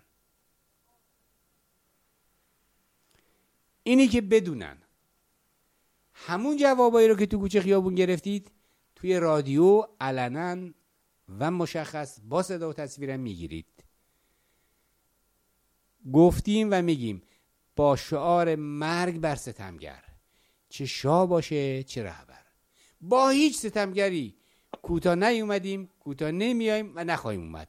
Speaker 2: اینی که بدونن همون جوابایی رو که تو کوچه خیابون گرفتید توی رادیو علنا و مشخص با صدا و تصویرم میگیرید. گفتیم و میگیم با شعار مرگ بر ستمگر، چه شاه باشه چه رهبر. با هیچ ستمگری کوتاه نیومدیم، کوتاه نمیایم و نخواهیم اومد.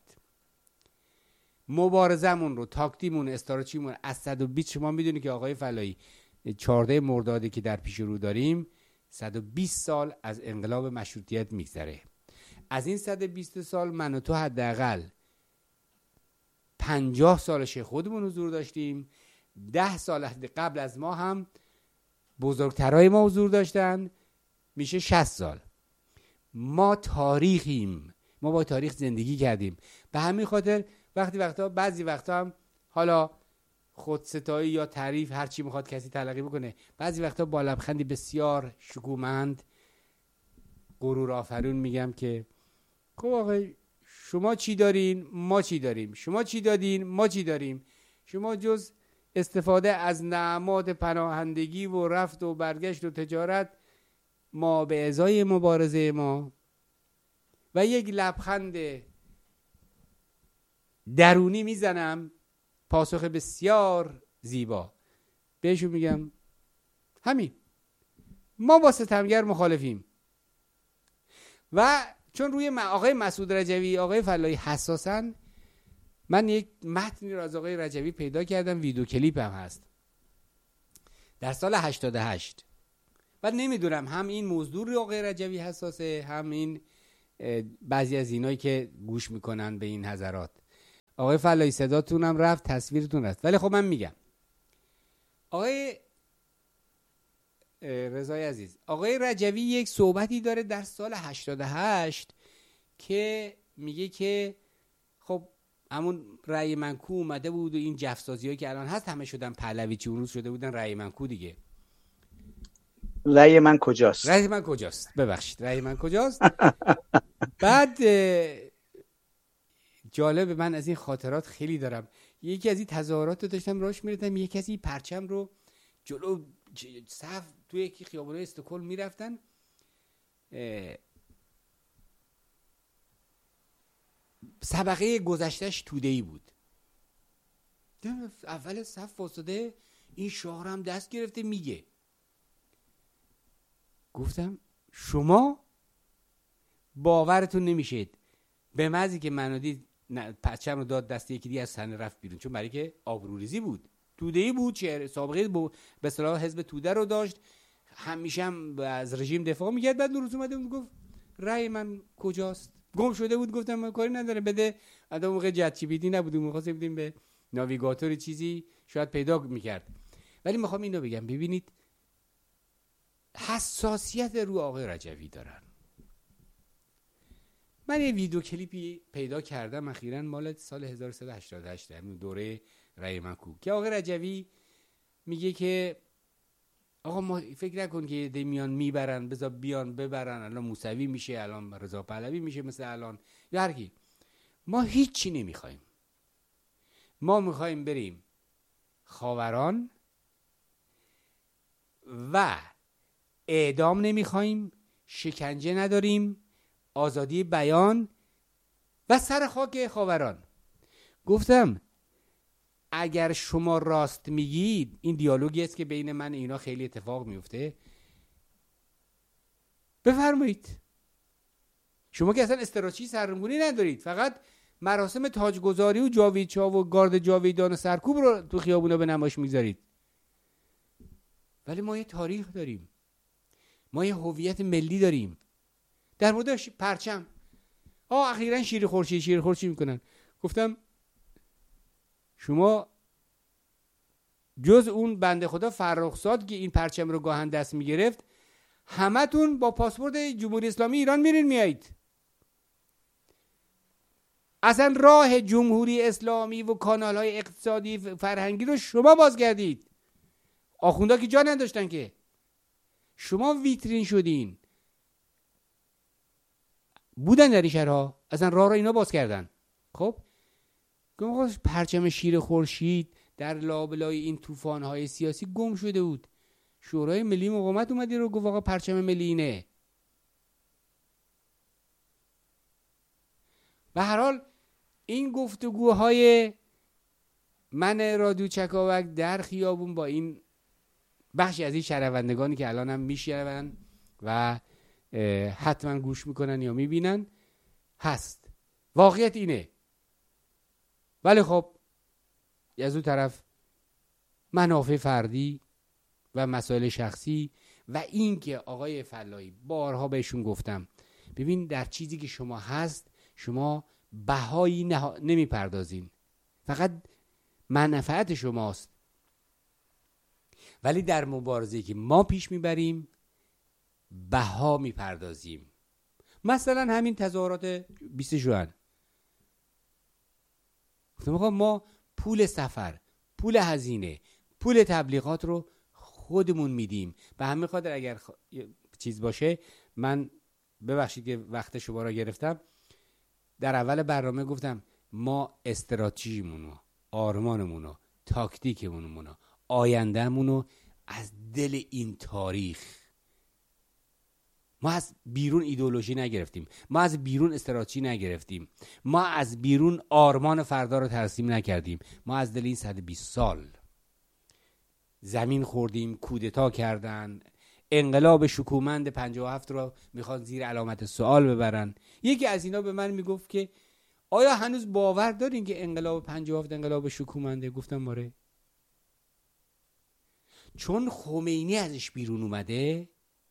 Speaker 2: مبارزمون رو، تاکتیمون، استراتژیمون از 120 شما میدونی که آقای فلاحی 14 مردادی که در پیش رو داریم 120 سال از انقلاب مشروطیت میگذره. از این 120 سال من و تو حداقل 50 سالش خودمون حضور داشتیم، 10 سال قبل از ما هم بزرگترای ما حضور داشتن، میشه 60 سال. ما تاریخیم، ما با تاریخ زندگی کردیم. به همین خاطر بعضی وقتا هم حالا خودستایی یا تعریف هر چی میخواد کسی تلقی بکنه، بعضی وقتا با لبخندی بسیار شکومند غرور آفرین میگم که خب آقا شما چی دارین ما چی داریم، شما چی دادین ما چی داریم، شما جز استفاده از نعمات پناهندگی و رفت و برگشت و تجارت، ما به ازای مبارزه ما و یک لبخند درونی میزنم پاسخ بسیار زیبا بهشون میگم همین. ما با ستمگر مخالفیم. و چون روی آقای مسعود رجوی، آقای فلاحی حساسن، من یک متنی را از آقای رجوی پیدا کردم، ویدیو کلیپ هم هست، در سال 88. و نمیدونم هم این موضوع رو آقای رجوی حساسه، هم این بعضی از اینایی که گوش میکنن به این حضرات. آقای فلاحی صداتون هم رفت، تصویرتون رفت، ولی خب من میگم آقای رضای عزیز، آقای رجوی یک صحبتی داره در سال 88 که میگه که خب همون رأی منکو اومده بود و این جفسازی‌هایی که الان هست همه شدن پهلوی، چون روز شده بودن رأی منکو دیگه.
Speaker 1: رأی من کجاست؟
Speaker 2: رأی من کجاست؟ ببخشید، رأی من کجاست؟ بعد جالب، من از این خاطرات خیلی دارم. یکی از این تظاهرات رو داشتم راش میرفتم، یکی از این پرچم رو جلو صف توی یکی خیابونه استکهلم میرفتن، سبقه گذشتهش توده‌ای بود. اول صف واسطه این شعار هم دست گرفته میگه. گفتم شما باورتون نمیشید، به مزی که منو دید پرچم رو داد دست یکی دیگه از صحنه رفت بیرون، چون برای که آبروریزی بود، توده‌ای بود، سابقه به اصطلاح حزب توده رو داشت، همیشه هم از رژیم دفاع میکرد. بعد روز اومده بود گفت رأی من کجاست؟ گم شده بود. گفتم من کاری نداره، بده. اون موقع جت بیدی نبود، می‌خواستیم بدیم به ناویگاتور چیزی شاید پیدا میکرد. ولی میخوام اینو بگم، ببینید حساسیت رو آقای رجوی دارن. من یه ویدیو کلیپی پیدا کردم اخیراً مال سال 1388، همین دوره رأی منکو، که آقای رجوی میگه که آقا ما فکر نکن که دی میان میبرن، بذار بیان ببرن، الان موسوی میشه، الان رضا پهلوی میشه، مثل الان یا هر کی. ما هیچی نمیخوایم. ما میخوایم بریم خاوران و اعدام نمیخوایم، شکنجه نداریم، آزادی بیان و سر خاک خاوران. گفتم اگر شما راست میگید، این دیالوگی است که بین من اینا خیلی اتفاق میفته، بفرمایید. شما که اصلا استراتژی سرنگونی ندارید، فقط مراسم تاجگذاری و جاویدچا و گارد جاویدان و سرکوب رو تو خیابونا به نمایش میذارید. ولی ما یه تاریخ داریم، ما یه هویت ملی داریم. در مورد پرچم اخیراً شیر خورشید میکنن. گفتم شما جز اون بنده خدا فرخزاد که این پرچم رو گاهن دست میگرفت، همتون با پاسپورت جمهوری اسلامی ایران میرین میایید. اصلا راه جمهوری اسلامی و کانال‌های اقتصادی فرهنگی رو شما بازگردید. آخوندا که جا نداشتن که، شما ویترین شدین. بودن در این شهرها، اصلا راه رو اینا باز کردن. خب پرچم شیر خورشید در لابلای این طوفان‌های سیاسی گم شده بود. شورای ملی مقاومت اومدی رو گفت آقا پرچم ملی اینه. به هر حال این گفتگوهای من رادیو چکاوک در خیابون با این بخشی از این شنوندگانی که الان هم میشنون و حتما گوش میکنن یا میبینن هست. واقعیت اینه. ولی خب از اون طرف منافع فردی و مسائل شخصی و این که آقای فلاحی بارها بهشون گفتم، ببین در چیزی که شما هست شما بهایی نمیپردازین، فقط منفعت شماست. ولی در مبارزه‌ای که ما پیش میبریم بها میپردازیم. مثلا همین تظاهرات 20 ژوئن، گفتم ما پول سفر، پول هزینه، پول تبلیغات رو خودمون میدیم. به همین خاطر اگر چیز باشه، من ببخشید که وقت شما را گرفتم، در اول برنامه گفتم ما استراتژیمونو، آرمانمونو، تاکتیکمونو، آیندهمونو از دل این تاریخ، ما از بیرون ایدئولوژی نگرفتیم، ما از بیرون استراتژی نگرفتیم، ما از بیرون آرمان فردا رو ترسیم نکردیم، ما از دل این 120 سال زمین خوردیم، کودتا کردن، انقلاب شکومند 57 رو میخوان زیر علامت سوال ببرن. یکی از اینا به من میگفت که آیا هنوز باور دارین که انقلاب 57 انقلاب شکومنده؟ گفتم آره. چون خمینی ازش بیرون اومده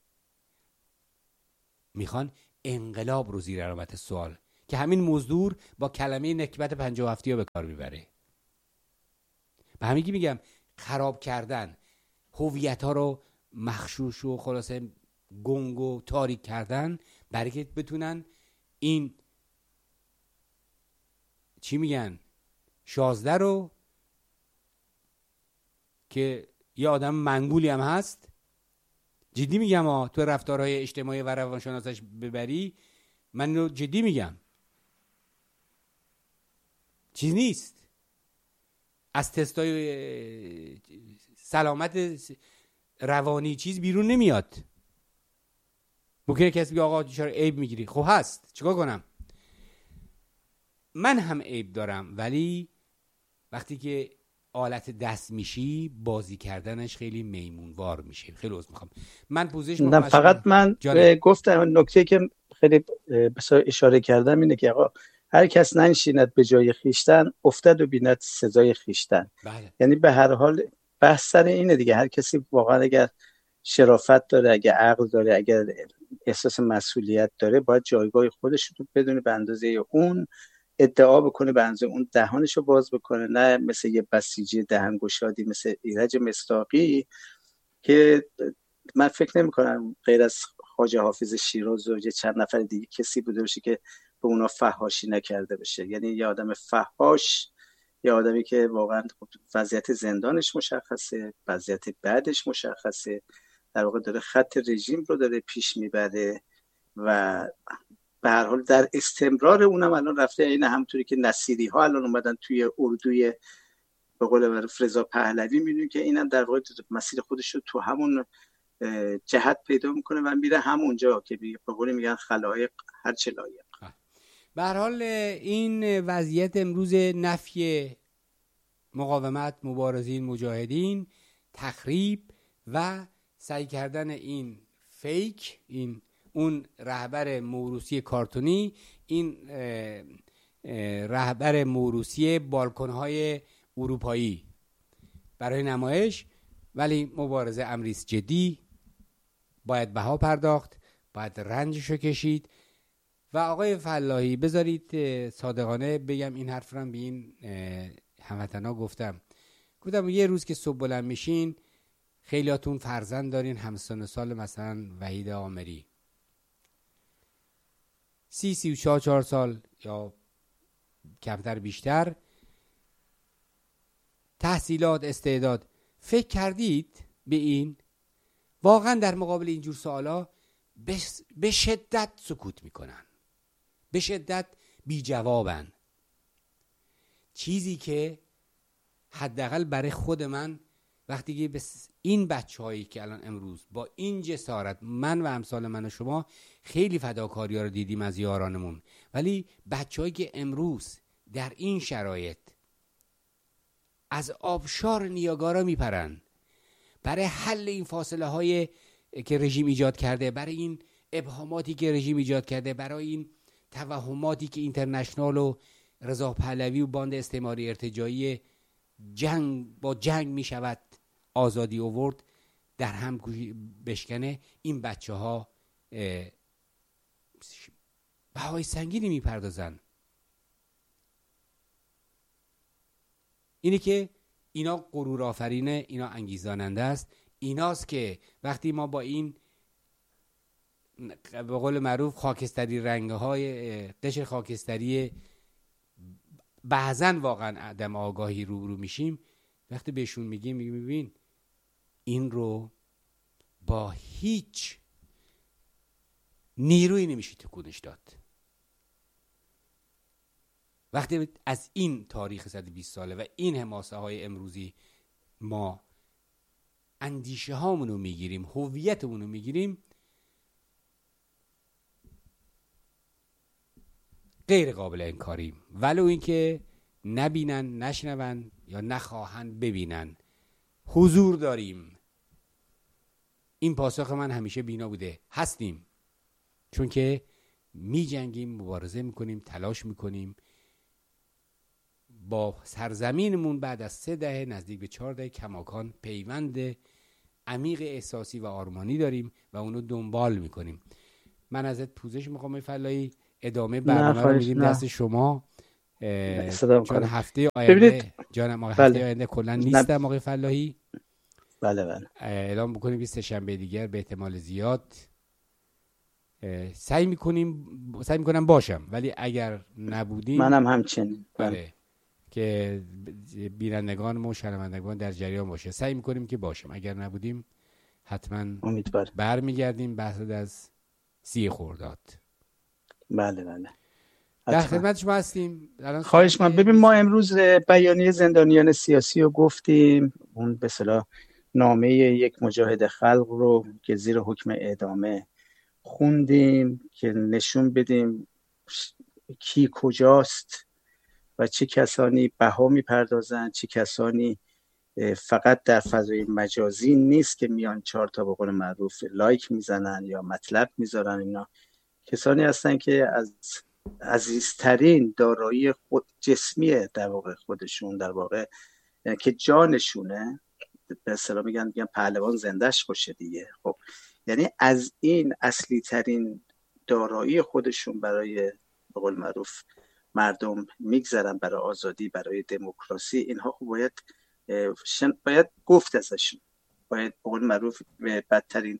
Speaker 2: میخوان انقلاب رو زیر علامت سوال، که همین مزدور با کلمه نکبت 57 رو به کار میبره. به همین که میگم خراب کردن، هویت ها رو مخشوش و خلاصه گنگ و تاریک کردن برای که بتونن این چی میگن شازده رو که یه آدم منگولی هم هست، جدی میگم تو رفتارهای اجتماعی و روانشناسش ببری، من رو جدی میگم، چیز نیست، از تستای سلامت روانی چیز بیرون نمیاد. ممکنه کسی بگه آقا چرا عیب میگیری؟ خب هست، چیکار کنم؟ من هم عیب دارم، ولی وقتی که آلت دست میشی بازی کردنش خیلی میمونوار میشه. خیلی عذر میخوام، من پوزش
Speaker 1: نه فقط من گفتم نکته که خیلی اشاره کردم اینه که آقا هر کس ننشیند به جای خیشتن افتد و بیند سزای خیشتن.
Speaker 2: بله.
Speaker 1: یعنی به هر حال بحث سر اینه دیگه، هر کسی واقعا اگر شرافت داره، اگر عقل داره، اگر احساس مسئولیت داره، باید جایگاه خودش رو بدونه، به اندازه اون ادعا بکنه، به اندازه اون دهانشو باز بکنه، نه مثل یه بسیجی دهنگشادی مثل ایرج مصداقی که من فکر نمی کنم غیر از خواجه حافظ شیراز و چند نفر دیگه کسی بوده باشه که به اونا فحاشی نکرده باشه. یعنی یه آدم فحاش، یه آدمی که واقعا وضعیت زندانش مشخصه، وضعیت بعدش مشخصه، در واقع داره خط رژیم رو داره پیش میبره و به هر حال در استمرار اونم الان رفته. این همونطوری که نصیری ها الان اومدن توی اردوی به قول معروف رضا پهلوی، میدونی که اینم در واقع مسیر خودش رو تو همون جهت پیدا میکنه و میره همونجا که به قول میگن خلایق هر چه لایق.
Speaker 2: به هر حال این وضعیت امروز نفی مقاومت، مبارزین، مجاهدین، تخریب و سعی کردن این فیک، این اون رهبر موروثی کارتونی، این رهبر موروثی بالکن‌های اروپایی برای نمایش، ولی مبارزه امریست جدی، باید بها پرداخت، باید رنجشو کشید. و آقای فلاحی بذارید صادقانه بگم این حرف رو به این هموطنا گفتم یه روز که صبح بلند میشین، خیلیاتون فرزند دارین همسن سال مثلا وحید آمری 34 سال یا کمتر بیشتر، تحصیلات، استعداد، فکر کردید به این؟ واقعا در مقابل اینجور سوالا به شدت سکوت میکنن، به شدت بی جوابن. چیزی که حداقل برای خود من وقتی که به این بچه‌هایی که الان امروز با این جسارت، من و امثال من و شما خیلی فداکاری‌ها رو دیدیم از یارانمون، ولی بچه‌هایی که امروز در این شرایط از آبشار نیاگارا میپرن برای حل این فاصله های که رژیم ایجاد کرده، برای این ابهاماتی که رژیم ایجاد کرده، برای این توهماتی که اینترنشنال و رضا پهلوی و باند استعماری ارتجاعی با جنگ می شود آزادی آورد در هم بشکنه، این بچه ها بهای سنگینی می پردازن. اینی که اینا غرور آفرینه، اینا انگیزاننده است، ایناست که وقتی ما با این به قول معروف خاکستری رنگ‌های قشر خاکستری بعضن واقعا عدم آگاهی رو میشیم، وقتی بهشون میگیم ببین این رو با هیچ نیرویی نمیشه تکونش داد. وقتی از این تاریخ 120 ساله و این حماسه های امروزی ما اندیشه هامونو میگیریم، هویتمونو میگیریم، غیر قابل انکاریم، ولو اینکه نبینن، نشنون یا نخواهن ببینن. حضور داریم. این پاسخ من همیشه بینا بوده. هستیم، چون که می جنگیم، مبارزه میکنیم، تلاش میکنیم. با سرزمینمون بعد از 3 دهه نزدیک به 4 دهه کماکان پیوند عمیق احساسی و آرمانی داریم و اونو دنبال میکنیم. من ازت پوزش میخوام فلاحی، ادامه برنامه رو میدیم دست شما، چون هفته آینده هفته آینده کلا نیستم آقای فلاحی.
Speaker 1: بله.
Speaker 2: اعلام بکنیم 20 شنبه دیگر به احتمال زیاد سعی میکنم باشم، ولی اگر نبودیم
Speaker 1: منم همچنین.
Speaker 2: بله، که بینندگان و شنوندگان در جریان باشه. سعی میکنیم که باشیم، اگر نبودیم حتما برمیگردیم بعد از 30 خرداد.
Speaker 1: بله.
Speaker 2: در خدمت شما هستیم.
Speaker 1: خواهش من. ببین ما امروز بیانیه زندانیان سیاسی رو گفتیم، اون به اصطلاح نامه یک مجاهد خلق رو که زیر حکم اعدامه خوندیم که نشون بدیم کی کجاست و چه کسانی بها میپردازن، چه کسانی فقط در فضای مجازی نیست که میان 4 تا به قول معروف لایک میزنن یا مطلب میذارن. اینا کسانی هستن که از عزیزترین دارایی خود جسمی در واقع خودشون، در واقع یعنی که جانشونه، به اصطلاح میگن پهلوان زندهش باشه دیگه. خب یعنی از این اصلی ترین دارایی خودشون برای به قول معروف مردم میگذرن، برای آزادی، برای دموکراسی. اینها خب باید گفت ازشون، باید به قول معروف بدترین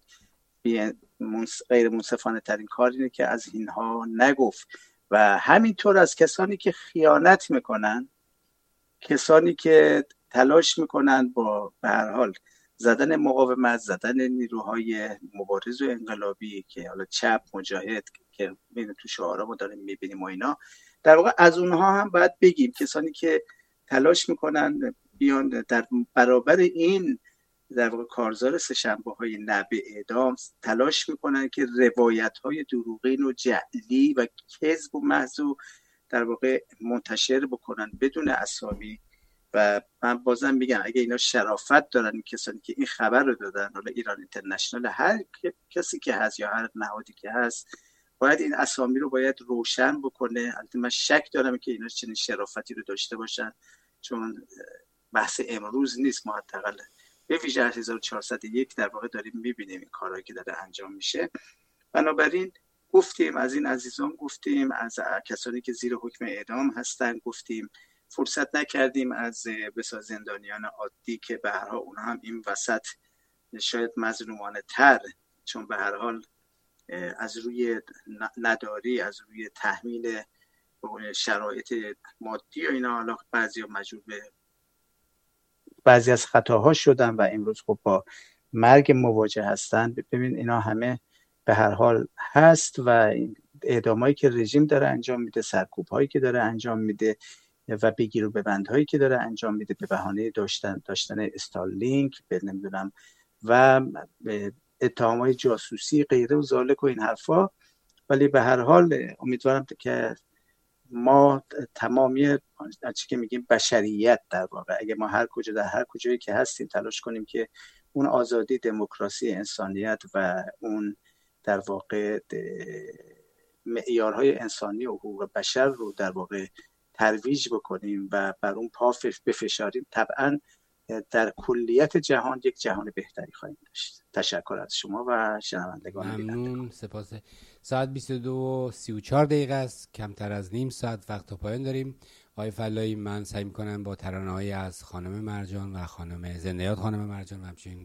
Speaker 1: غیر منصفانه ترین کار اینه که از اینها نگفت. و همینطور از کسانی که خیانت میکنن، کسانی که تلاش میکنن با به هر حال زدن مقاومت، زدن نیروهای مبارز و انقلابی که حالا چپ مجاهد که تو شعارها ما داریم میبینیم و اینا، در واقع از اونها هم باید بگیم. کسانی که تلاش میکنن بیان در برابر این در واقع کارزار سه‌شنبه‌های نه به اعدام تلاش میکنن که روایت‌های دروغین و جعلی و کذب و محض در واقع منتشر بکنن بدون اسامی. و من بازم میگم اگه اینا شرافت دارن، این کسانی که این خبر رو دادن، حالا ایران اینترنشنال، هر کسی که هست یا هر نهادی که هست، باید این اسامی رو باید روشن بکنه. البته من شک دارم که اینا چنین شرافتی رو داشته باشن، چون بحث امروز نیست. ما حداقل به ویژه 1401 در واقع داریم میبینیم این کارهایی که داره انجام میشه. بنابراین گفتیم از این عزیزان، گفتیم از کسانی که زیر حکم اعدام هستن، گفتیم فرصت نکردیم از بسیار زندانیان عادی که به هر حال اونها هم این وسط شاید مظلومانه تر، چون به هر حال از روی نداری، از روی تحمیل شرایط مادی و اینا، حالا بعضی ها مجبور به بعضی از خطاها شدن و امروز خب با مرگ مواجه هستن. ببین اینا همه به هر حال هست و اعدامایی که رژیم داره انجام میده، سرکوب‌هایی که داره انجام میده و بگیر و ببندهایی که داره انجام میده به بهانه داشتن استارلینک به نمیدونم و اتهام‌های جاسوسی غیره و ذالک و این حرفا. ولی به هر حال امیدوارم که ما تمامی چیزی که میگیم بشریت، در واقع اگه ما هر کجا در هر کجایی که هستیم تلاش کنیم که اون آزادی، دموکراسی، انسانیت و اون در واقع معیارهای انسانی و حقوق بشر رو در واقع ترویج بکنیم و بر اون پا بفشاریم، طبعا در کلیت جهان یک جهان بهتری خواهیم داشت. تشکر از شما و شنوندگان.
Speaker 2: ممنون، سپاس. ساعت 22:34 است، کمتر از نیم ساعت وقت تا پایان داریم. آقای فلاحی، من سعی می‌کنم با ترانه‌هایی از خانم مرجان و خانم زنده‌یاد خانم مرجان و همچنین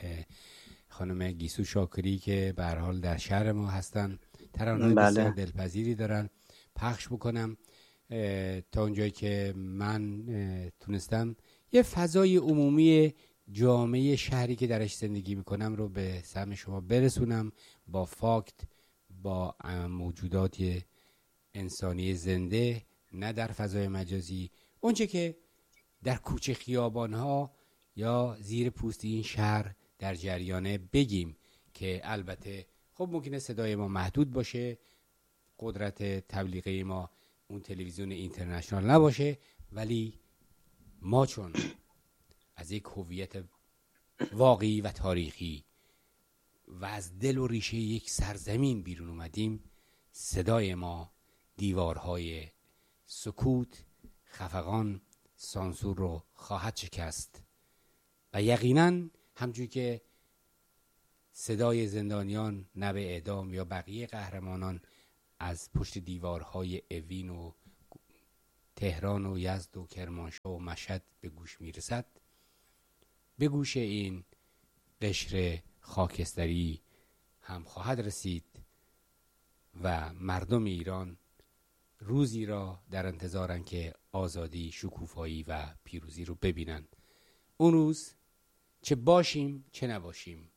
Speaker 2: خانم گیسو شاکری که به هر حال در شهر ما هستن، ترانه‌های بسیار دلپذیری دارن، پخش بکنم تا اونجایی که من تونستم یه فضای عمومی جامعه شهری که درش زندگی میکنم رو به سمع شما برسونم، با فاکت، با موجودات انسانی زنده، نه در فضای مجازی. اونچه که در کوچه خیابانها یا زیر پوست این شهر در جریانه بگیم، که البته خب ممکنه صدای ما محدود باشه، قدرت تبلیغی ما اون تلویزیون اینترنشنال نباشه، ولی ما چون از یک هویت واقعی و تاریخی و از دل و ریشه یک سرزمین بیرون اومدیم، صدای ما دیوارهای سکوت، خفقان، سانسور رو خواهد شکست و یقینا همچون که صدای زندانیان، نب اعدام یا بقیه قهرمانان از پشت دیوارهای اوین و تهران و یزد و کرمانشاه و مشهد به گوش میرسد، به گوش این قشر خاکستری هم خواهد رسید و مردم ایران روزی را در انتظارن که آزادی، شکوفایی و پیروزی رو ببینن. اون روز چه باشیم چه نباشیم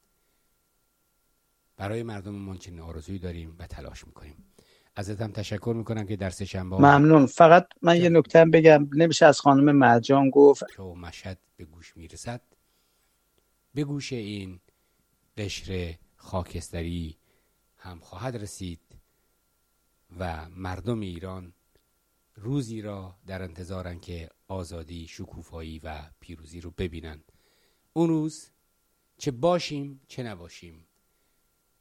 Speaker 2: برای مردممون چنین آرزویی داریم و تلاش میکنیم. ازتم تشکر میکنم که در سه‌شنبه
Speaker 1: ممنون. فقط من یه نکته بگم، نمیشه از خانم مرجان گفت
Speaker 2: که مشهد به گوش میرسد، به گوش این قشر خاکستری هم خواهد رسید و مردم ایران روزی را در انتظارن که آزادی، شکوفایی و پیروزی رو ببینن. اون روز چه باشیم چه نباشیم